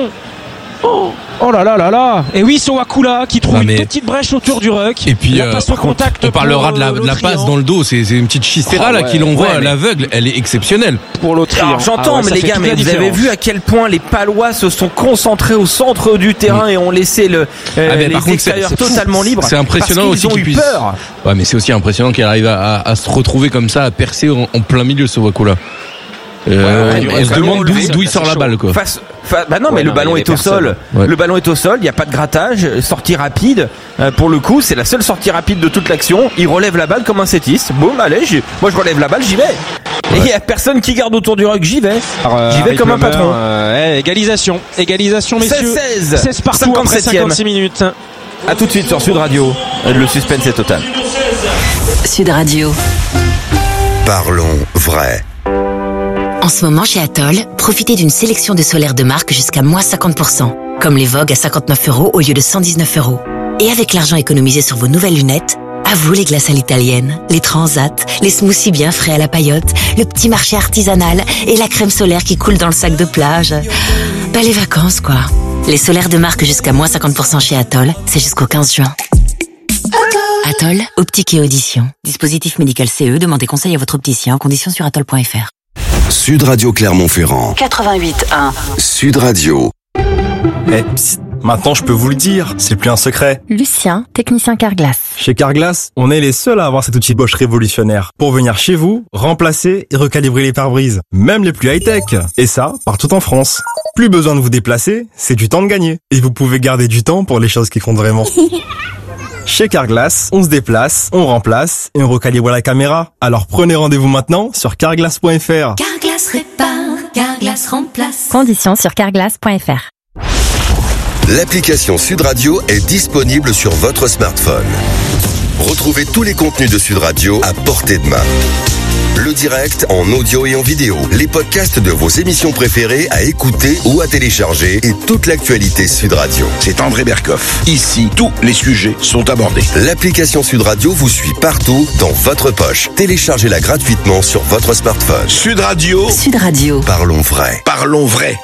Oh là là là là. Et oui, Sowakula qui trouve une petite brèche autour du ruck. Et puis on parlera de la passe dans le dos. C'est une petite chistera là qui l'envoie à l'aveugle. Elle est exceptionnelle pour l'autre. J'entends, mais les gars, mais vous avez vu à quel point les Palois se sont concentrés au centre du terrain et ont laissé les extérieurs totalement libres. C'est impressionnant aussi qu'ils puissent. Ouais, mais c'est aussi impressionnant qu'elle arrive à se retrouver comme ça, à percer en plein milieu Sowakula. On se demande d'où il sort la balle, quoi. Bah non, mais le ballon est au sol. Le ballon est au sol, il n'y a pas de grattage, sortie rapide. Pour le coup, c'est la seule sortie rapide de toute l'action. Il relève la balle comme un sétiste. Boum, allez, moi je relève la balle, j'y vais. Et il n'y a personne qui garde autour du ruck, j'y vais. J'y vais comme un patron. Égalisation, messieurs. 16 partout après 56 minutes. A tout de suite sur Sud Radio. Le suspense est total. Sud Radio. Parlons vrai. En ce moment, chez Atoll, profitez d'une sélection de solaires de marque jusqu'à moins 50%, comme les Vogue à 59 € au lieu de 119 €. Et avec l'argent économisé sur vos nouvelles lunettes, à vous les glaces à l'italienne, les transats, les smoothies bien frais à la paillote, le petit marché artisanal et la crème solaire qui coule dans le sac de plage. Bah les vacances, quoi. Les solaires de marque jusqu'à moins 50% chez Atoll, c'est jusqu'au 15 juin. Atoll, optique et audition. Dispositif médical CE, demandez conseil à votre opticien en conditions sur atoll.fr. Sud Radio Clermont-Ferrand. 88.1. Sud Radio. Maintenant je peux vous le dire, c'est plus un secret. Lucien, technicien Carglass. Chez Carglass, on est les seuls à avoir cet outil Bosch révolutionnaire pour venir chez vous, remplacer et recalibrer les pare-brises, même les plus high-tech. Et ça, partout en France. Plus besoin de vous déplacer, c'est du temps de gagner. Et vous pouvez garder du temps pour les choses qui comptent vraiment. Chez Carglass, on se déplace, on remplace et on recalibre la caméra. Alors prenez rendez-vous maintenant sur carglass.fr. Carglass répare, Carglass remplace. Conditions sur carglass.fr. L'application Sud Radio est disponible sur votre smartphone. Retrouvez tous les contenus de Sud Radio à portée de main. Le direct en audio et en vidéo, les podcasts de vos émissions préférées à écouter ou à télécharger et toute l'actualité Sud Radio. C'est André Berkoff. Ici, tous les sujets sont abordés. L'application Sud Radio vous suit partout dans votre poche. Téléchargez-la gratuitement sur votre smartphone. Sud Radio. Sud Radio. Parlons vrai. Parlons vrai.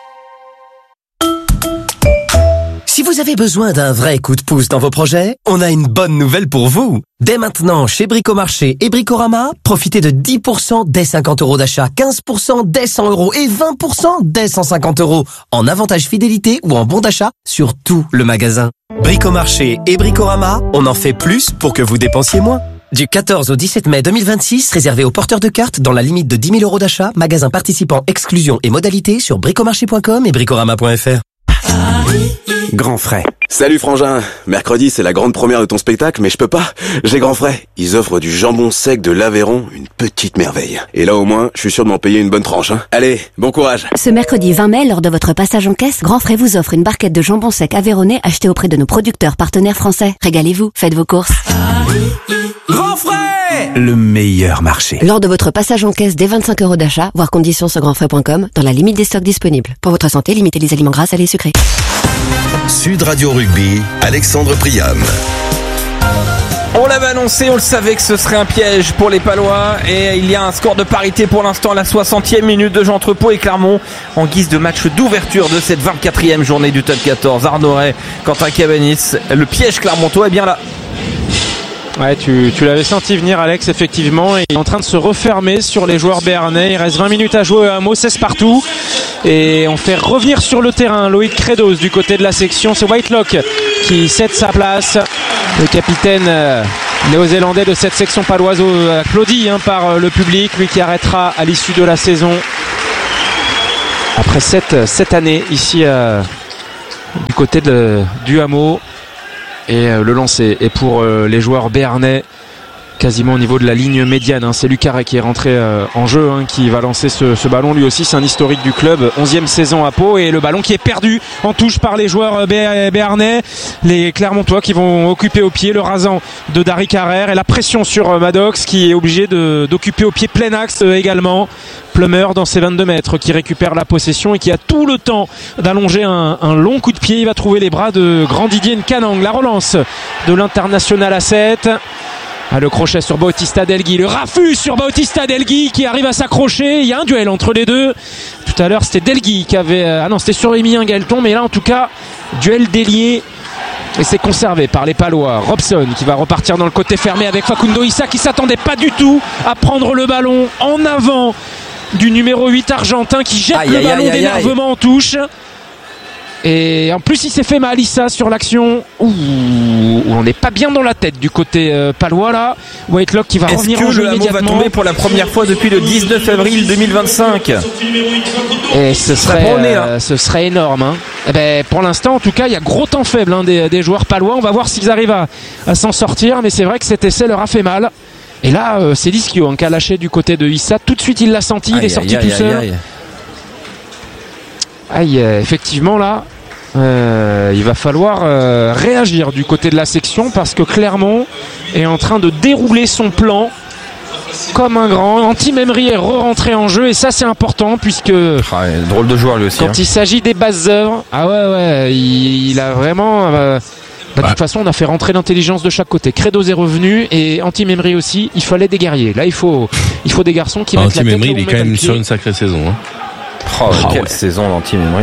Si vous avez besoin d'un vrai coup de pouce dans vos projets, on a une bonne nouvelle pour vous. Dès maintenant, chez Bricomarché et Bricorama, profitez de 10% dès 50 € d'achat, 15% dès 100 € et 20% dès 150 € en avantage fidélité ou en bon d'achat sur tout le magasin. Bricomarché et Bricorama, on en fait plus pour que vous dépensiez moins. Du 14 au 17 mai 2026, réservé aux porteurs de cartes dans la limite de 10 000 € d'achat, magasin participant exclusion et modalités sur bricomarché.com et bricorama.fr. Grand frais. Salut frangin, mercredi c'est la grande première de ton spectacle, mais je peux pas, j'ai Grand frais. Ils offrent du jambon sec de l'Aveyron, une petite merveille. Et là au moins, je suis sûr de m'en payer une bonne tranche. Allez, bon courage. Ce mercredi 20 mai, lors de votre passage en caisse, Grand Frais vous offre une barquette de jambon sec aveyronnais achetée auprès de nos producteurs partenaires français. Régalez-vous, faites vos courses. Grand frais, le meilleur marché. Lors de votre passage en caisse dès 25 € d'achat, voir conditions sur grandfrais.com, dans la limite des stocks disponibles. Pour votre santé, limitez les aliments gras, salés et sucrés. Sud Radio Rugby, Alexandre Priam. On l'avait annoncé, on le savait que ce serait un piège pour les Palois et il y a un score de parité pour l'instant à la 60e minute de jeu entre Pau et Clermont en guise de match d'ouverture de cette 24e journée du top 14. Arnaud Ray, Quentin Cabanis, le piège clermontois est bien là. Ouais, tu l'avais senti venir, Alex, effectivement. Il est en train de se refermer sur les joueurs béarnais. Il reste 20 minutes à jouer à Meaux, 16 partout. Et on fait revenir sur le terrain Loïc Credos du côté de la section. C'est Whitelock qui cède sa place. Le capitaine néo-zélandais de cette section paloise, applaudi par le public. Lui qui arrêtera à l'issue de la saison. Après cette année ici du côté du hameau. Et le lancer est pour les joueurs béarnais quasiment au niveau de la ligne médiane. C'est Lucaret qui est rentré en jeu, qui va lancer ce ballon. Lui aussi, c'est un historique du club. 11e saison à Pau et le ballon qui est perdu en touche par les joueurs béarnais. Les Clermontois qui vont occuper au pied le rasant de Dari Carrère et la pression sur Maddox qui est obligé d'occuper au pied plein axe également. Plummer dans ses 22 mètres qui récupère la possession et qui a tout le temps d'allonger un long coup de pied. Il va trouver les bras de grand Didier Nkanang. La relance de l'international à 7. Le crochet sur Bautista Delgui, le raffut sur Bautista Delgui qui arrive à s'accrocher. Il y a un duel entre les deux. Tout à l'heure c'était Delgui qui avait... c'était sur Emilien Gaëlton, mais là en tout cas, duel délié. Et c'est conservé par les Palois. Robson qui va repartir dans le côté fermé avec Facundo Issa qui s'attendait pas du tout à prendre le ballon en avant du numéro 8 argentin qui jette le ballon d'énervement en touche. Et en plus il s'est fait mal Issa sur l'action. On n'est pas bien dans la tête du côté palois là. Whitelock qui va revenir en jeu immédiatement. Est-ce que le Hameau va tomber pour la première fois depuis le 19 avril 2025 ? Et ce serait énorme. Pour l'instant en tout cas il y a gros temps faible des joueurs palois. On va voir s'ils arrivent à s'en sortir. Mais c'est vrai que cet essai leur a fait mal. Et là c'est Liskio qui a lâché du côté de Issa. Tout de suite il l'a senti, il est sorti tout seul. Effectivement là il va falloir réagir du côté de la section parce que Clermont est en train de dérouler son plan comme un grand. Antim Emery est re-rentré en jeu et ça c'est important puisque drôle de joueur lui aussi. Quand il s'agit des bases œuvres, il a vraiment de toute façon on a fait rentrer l'intelligence de chaque côté. Credos est revenu et Antim Emery aussi. Il fallait des guerriers. Là il faut des garçons qui mettent la tête. Antim Emery il est quand même sur une sacrée saison. Quelle saison l'Antim Emery.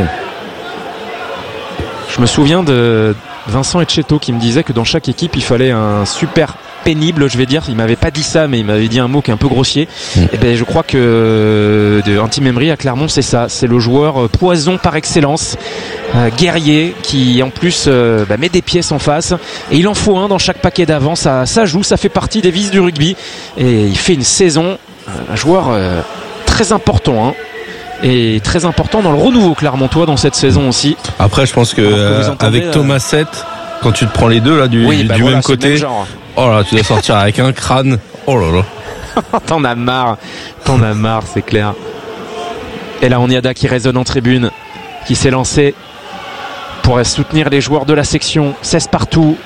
Je me souviens de Vincent Etcheto qui me disait que dans chaque équipe il fallait un super pénible, je vais dire. Il m'avait pas dit ça mais il m'avait dit un mot qui est un peu grossier. Et je crois que Antim Emery à Clermont c'est ça, c'est le joueur poison par excellence, guerrier qui en plus met des pièces en face et il en faut un dans chaque paquet d'avant. Ça joue, ça fait partie des vices du rugby et il fait une saison, un joueur très important et très important dans le renouveau clermontois dans cette saison aussi. Après je pense que avec Thomas 7 quand tu te prends les deux là du même côté, oh là tu dois sortir avec un crâne. Oh là là. T'en as marre, c'est clair. Et là Onyada qui résonne en tribune, qui s'est lancé pour soutenir les joueurs de la section. 16 partout,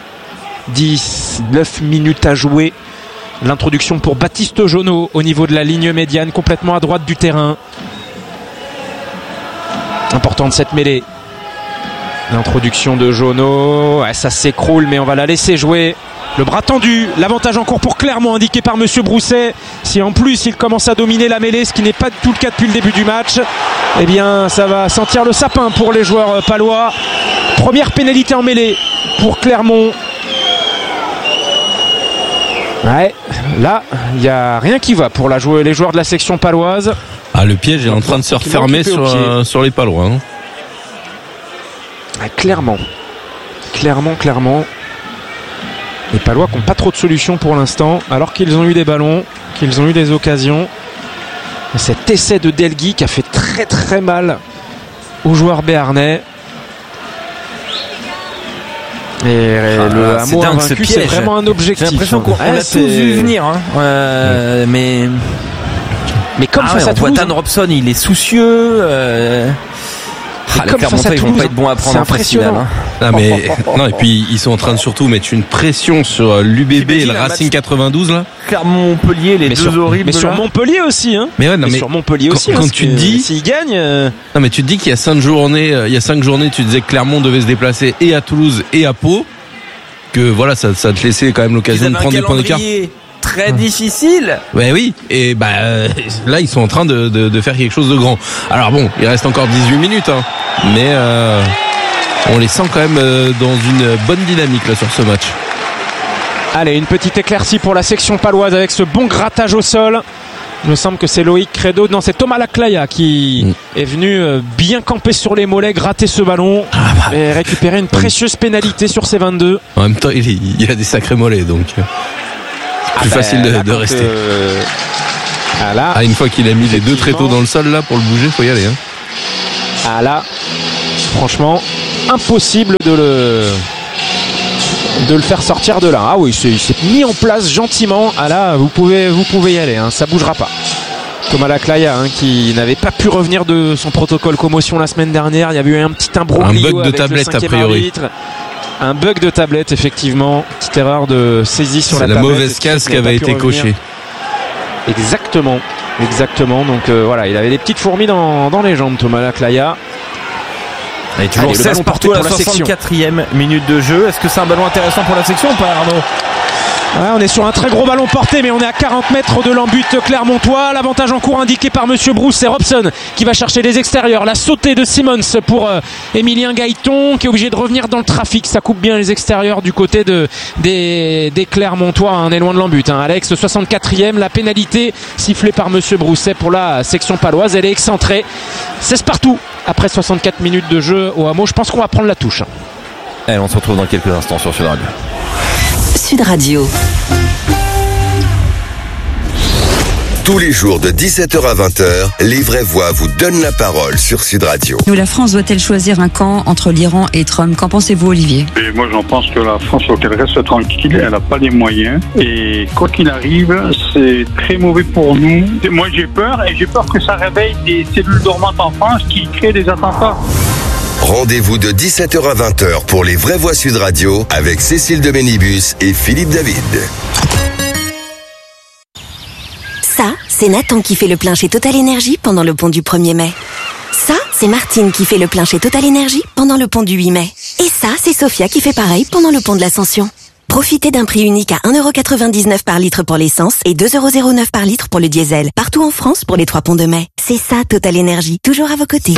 9 minutes à jouer. L'introduction pour Baptiste Jonot au niveau de la ligne médiane, complètement à droite du terrain. Importante cette mêlée. L'introduction de Jonot, ça s'écroule mais on va la laisser jouer. Le bras tendu, l'avantage en cours pour Clermont indiqué par Monsieur Brousset. Si en plus il commence à dominer la mêlée, ce qui n'est pas du tout le cas depuis le début du match, eh bien ça va sentir le sapin pour les joueurs palois. Première pénalité en mêlée pour Clermont. Là il n'y a rien qui va pour les joueurs de la section paloise. Le piège est en train de se refermer sur les Palois. Clairement. Les Palois qui n'ont pas trop de solutions pour l'instant, alors qu'ils ont eu des ballons, qu'ils ont eu des occasions. Et cet essai de Delgui qui a fait très très mal aux joueurs béarnais. le Hameau invaincu, c'est vraiment un objectif. J'ai l'impression qu'on a tous vu venir. Mais comme face à Toulouse, Tan Robson, il est soucieux. Les Clermontois, ils vont pas être bons à prendre en finale. Non, et puis ils sont en train de surtout mettre une pression sur l'UBB et le Racing 92 là. Clermont-Montpellier, les deux horribles. Mais sur Montpellier aussi, hein. Mais sur Montpellier aussi. Quand tu te dis, s'ils gagnent. Non, mais tu te dis qu'il y a 5 journées, tu disais que Clermont devait se déplacer et à Toulouse et à Pau. Que voilà, ça te laissait quand même l'occasion de prendre des points d'écart. Très difficile. Ouais, oui. Et là, ils sont en train de faire quelque chose de grand. Alors bon, il reste encore 18 minutes, hein. Mais on les sent quand même dans une bonne dynamique là sur ce match. Allez, une petite éclaircie pour la section paloise avec ce bon grattage au sol. Il me semble que c'est Loïc Credo. Non, c'est Thomas Laclaya qui est venu bien camper sur les mollets, gratter ce ballon et récupérer une précieuse pénalité sur ses 22. En même temps, il a des sacrés mollets, donc plus facile de rester. Une fois qu'il a mis les deux tréteaux dans le sol là pour le bouger, faut y aller. Là, franchement, impossible de le faire sortir de là. Ah oui, il s'est mis en place gentiment. Là, vous pouvez y aller, hein, ça bougera pas. Thomas Laclaya, qui n'avait pas pu revenir de son protocole commotion la semaine dernière. Il y avait eu un petit imbroglio, un bug de tablette a priori. Arbitre. Un bug de tablette, effectivement. Petite erreur de saisie sur la tablette. C'est la mauvaise case qui avait été cochée. Exactement. Donc voilà, il avait des petites fourmis dans les jambes, Thomas Laclaya. Et toujours 16 partout à la 64e minute de jeu. Est-ce que c'est un ballon intéressant pour la section ou pas, Arnaud? On est sur un très gros ballon porté, mais on est à 40 mètres de l'embut clermontois. L'avantage en cours indiqué par Monsieur Bruce, c'est Robson qui va chercher les extérieurs. La sautée de Simmons pour Emilien Gaëton qui est obligé de revenir dans le trafic. Ça coupe bien les extérieurs du côté des Clermontois. On est loin de l'embut. Alex, 64e, la pénalité sifflée par Monsieur Brousset pour la section paloise. Elle est excentrée. 16 partout après 64 minutes de jeu au Hameau. Je pense qu'on va prendre la touche. On se retrouve dans quelques instants sur Sud Radio. Sud Radio. Tous les jours de 17h à 20h, les vraies voix vous donnent la parole sur Sud Radio. La France doit-elle choisir un camp entre l'Iran et Trump? Qu'en pensez-vous, Olivier? Et moi, j'en pense que la France, faut qu'elle reste tranquille. Elle n'a pas les moyens. Et quoi qu'il arrive, c'est très mauvais pour nous. Moi, j'ai peur et j'ai peur que ça réveille des cellules dormantes en France qui créent des attentats. Rendez-vous de 17h à 20h pour les vraies voix Sud Radio avec Cécile de Ménibus et Philippe David. Ça, c'est Nathan qui fait le plein chez Total Énergie pendant le pont du 1er mai. Ça, c'est Martine qui fait le plein chez Total Énergie pendant le pont du 8 mai. Et ça, c'est Sophia qui fait pareil pendant le pont de l'Ascension. Profitez d'un prix unique à 1,99€ par litre pour l'essence et 2,09€ par litre pour le diesel. Partout en France pour les 3 ponts de mai. C'est ça, Total Énergie. Toujours à vos côtés.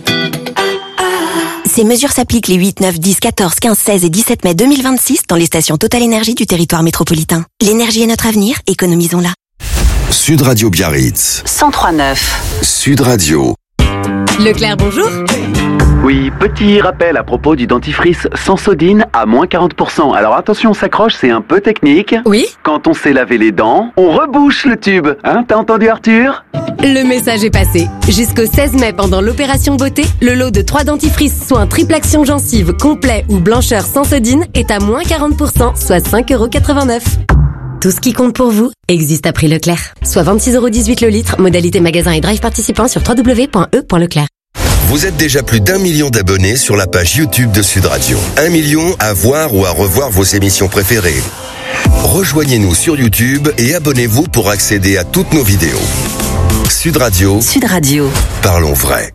Ces mesures s'appliquent les 8, 9, 10, 14, 15, 16 et 17 mai 2026 dans les stations Total Énergie du territoire métropolitain. L'énergie est notre avenir, économisons-la. Sud Radio Biarritz. 103.9. Sud Radio. Leclerc, bonjour. Oui, petit rappel à propos du dentifrice Sensodine à moins 40%. Alors attention, on s'accroche, c'est un peu technique. Oui. Quand on s'est lavé les dents, on rebouche le tube. T'as entendu Arthur? Le message est passé. Jusqu'au 16 mai, pendant l'opération beauté, le lot de 3 dentifrices soins triple action gencive complet ou blancheur Sensodine est à moins 40%, soit 5,89€. Tout ce qui compte pour vous existe à prix Leclerc. Soit 26,18€ le litre, modalité magasin et drive participant sur www.e.leclerc. Vous êtes déjà plus d'1 million d'abonnés sur la page YouTube de Sud Radio. 1 million à voir ou à revoir vos émissions préférées. Rejoignez-nous sur YouTube et abonnez-vous pour accéder à toutes nos vidéos. Sud Radio. Sud Radio. Parlons vrai.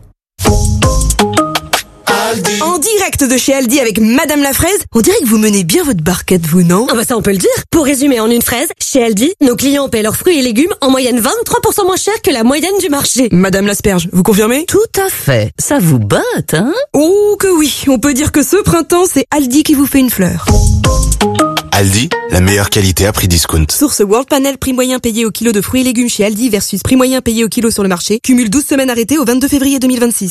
En direct de chez Aldi avec Madame la Fraise, on dirait que vous menez bien votre barquette, vous, non? Ah bah ça on peut le dire. Pour résumer en une phrase, chez Aldi, nos clients paient leurs fruits et légumes en moyenne 23% moins cher que la moyenne du marché. Madame l'Asperge, vous confirmez? Tout à fait. Ça vous botte, hein? Oh que oui, on peut dire que ce printemps, c'est Aldi qui vous fait une fleur. Aldi, la meilleure qualité à prix discount. Source World Panel, prix moyen payé au kilo de fruits et légumes chez Aldi versus prix moyen payé au kilo sur le marché. Cumule 12 semaines arrêtées au 22 février 2026.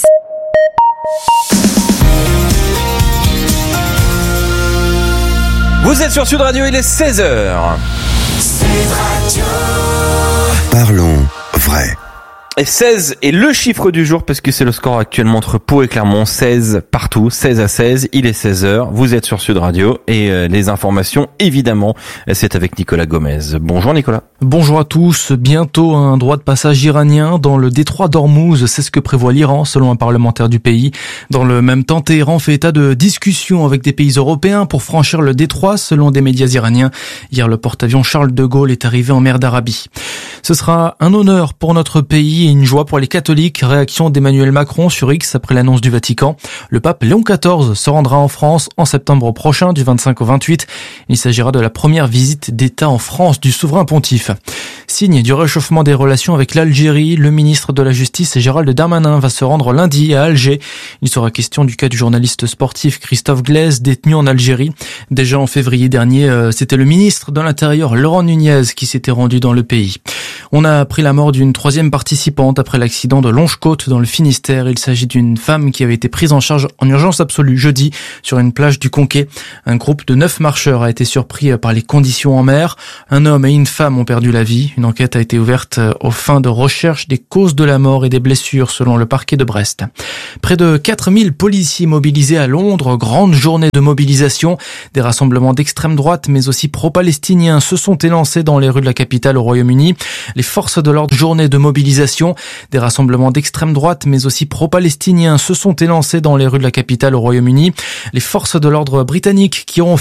Vous êtes sur Sud Radio, il est 16h. Parlons vrai. Et 16 est le chiffre du jour parce que c'est le score actuellement entre Pau et Clermont. 16 partout, 16-16. Il est 16h. Vous êtes sur Sud Radio et les informations, évidemment, c'est avec Nicolas Gomez. Bonjour Nicolas. Bonjour à tous. Bientôt un droit de passage iranien dans le détroit d'Ormuz. C'est ce que prévoit l'Iran selon un parlementaire du pays. Dans le même temps, Téhéran fait état de discussions avec des pays européens pour franchir le détroit selon des médias iraniens. Hier, le porte-avions Charles de Gaulle est arrivé en mer d'Arabie. Ce sera un honneur pour notre pays et une joie pour les catholiques. Réaction d'Emmanuel Macron sur X après l'annonce du Vatican. Le pape Léon XIV se rendra en France en septembre prochain, du 25 au 28. Il s'agira de la première visite d'État en France du souverain pontife. Signe du réchauffement des relations avec l'Algérie, le ministre de la Justice Gérald Darmanin va se rendre lundi à Alger. Il sera question du cas du journaliste sportif Christophe Glaise, détenu en Algérie. Déjà en février dernier, c'était le ministre de l'Intérieur Laurent Nunez qui s'était rendu dans le pays. On a appris la mort d'une 3e participante après l'accident de Longe-Côte dans le Finistère. Il s'agit d'une femme qui avait été prise en charge en urgence absolue jeudi sur une plage du Conquet. Un groupe de 9 marcheurs a été surpris par les conditions en mer. Un homme et une femme ont perdu la vie. Une enquête a été ouverte aux fins de recherche des causes de la mort et des blessures selon le parquet de Brest. Près de 4000 policiers mobilisés à Londres. Grande journée de mobilisation. Des rassemblements d'extrême droite mais aussi pro-palestiniens se sont élancés dans les rues de la capitale au Royaume-Uni. Les forces de l'ordre, journée de mobilisation. Des rassemblements d'extrême droite mais aussi pro-palestiniens se sont élancés dans les rues de la capitale au Royaume-Uni. Les forces de l'ordre britanniques qui ont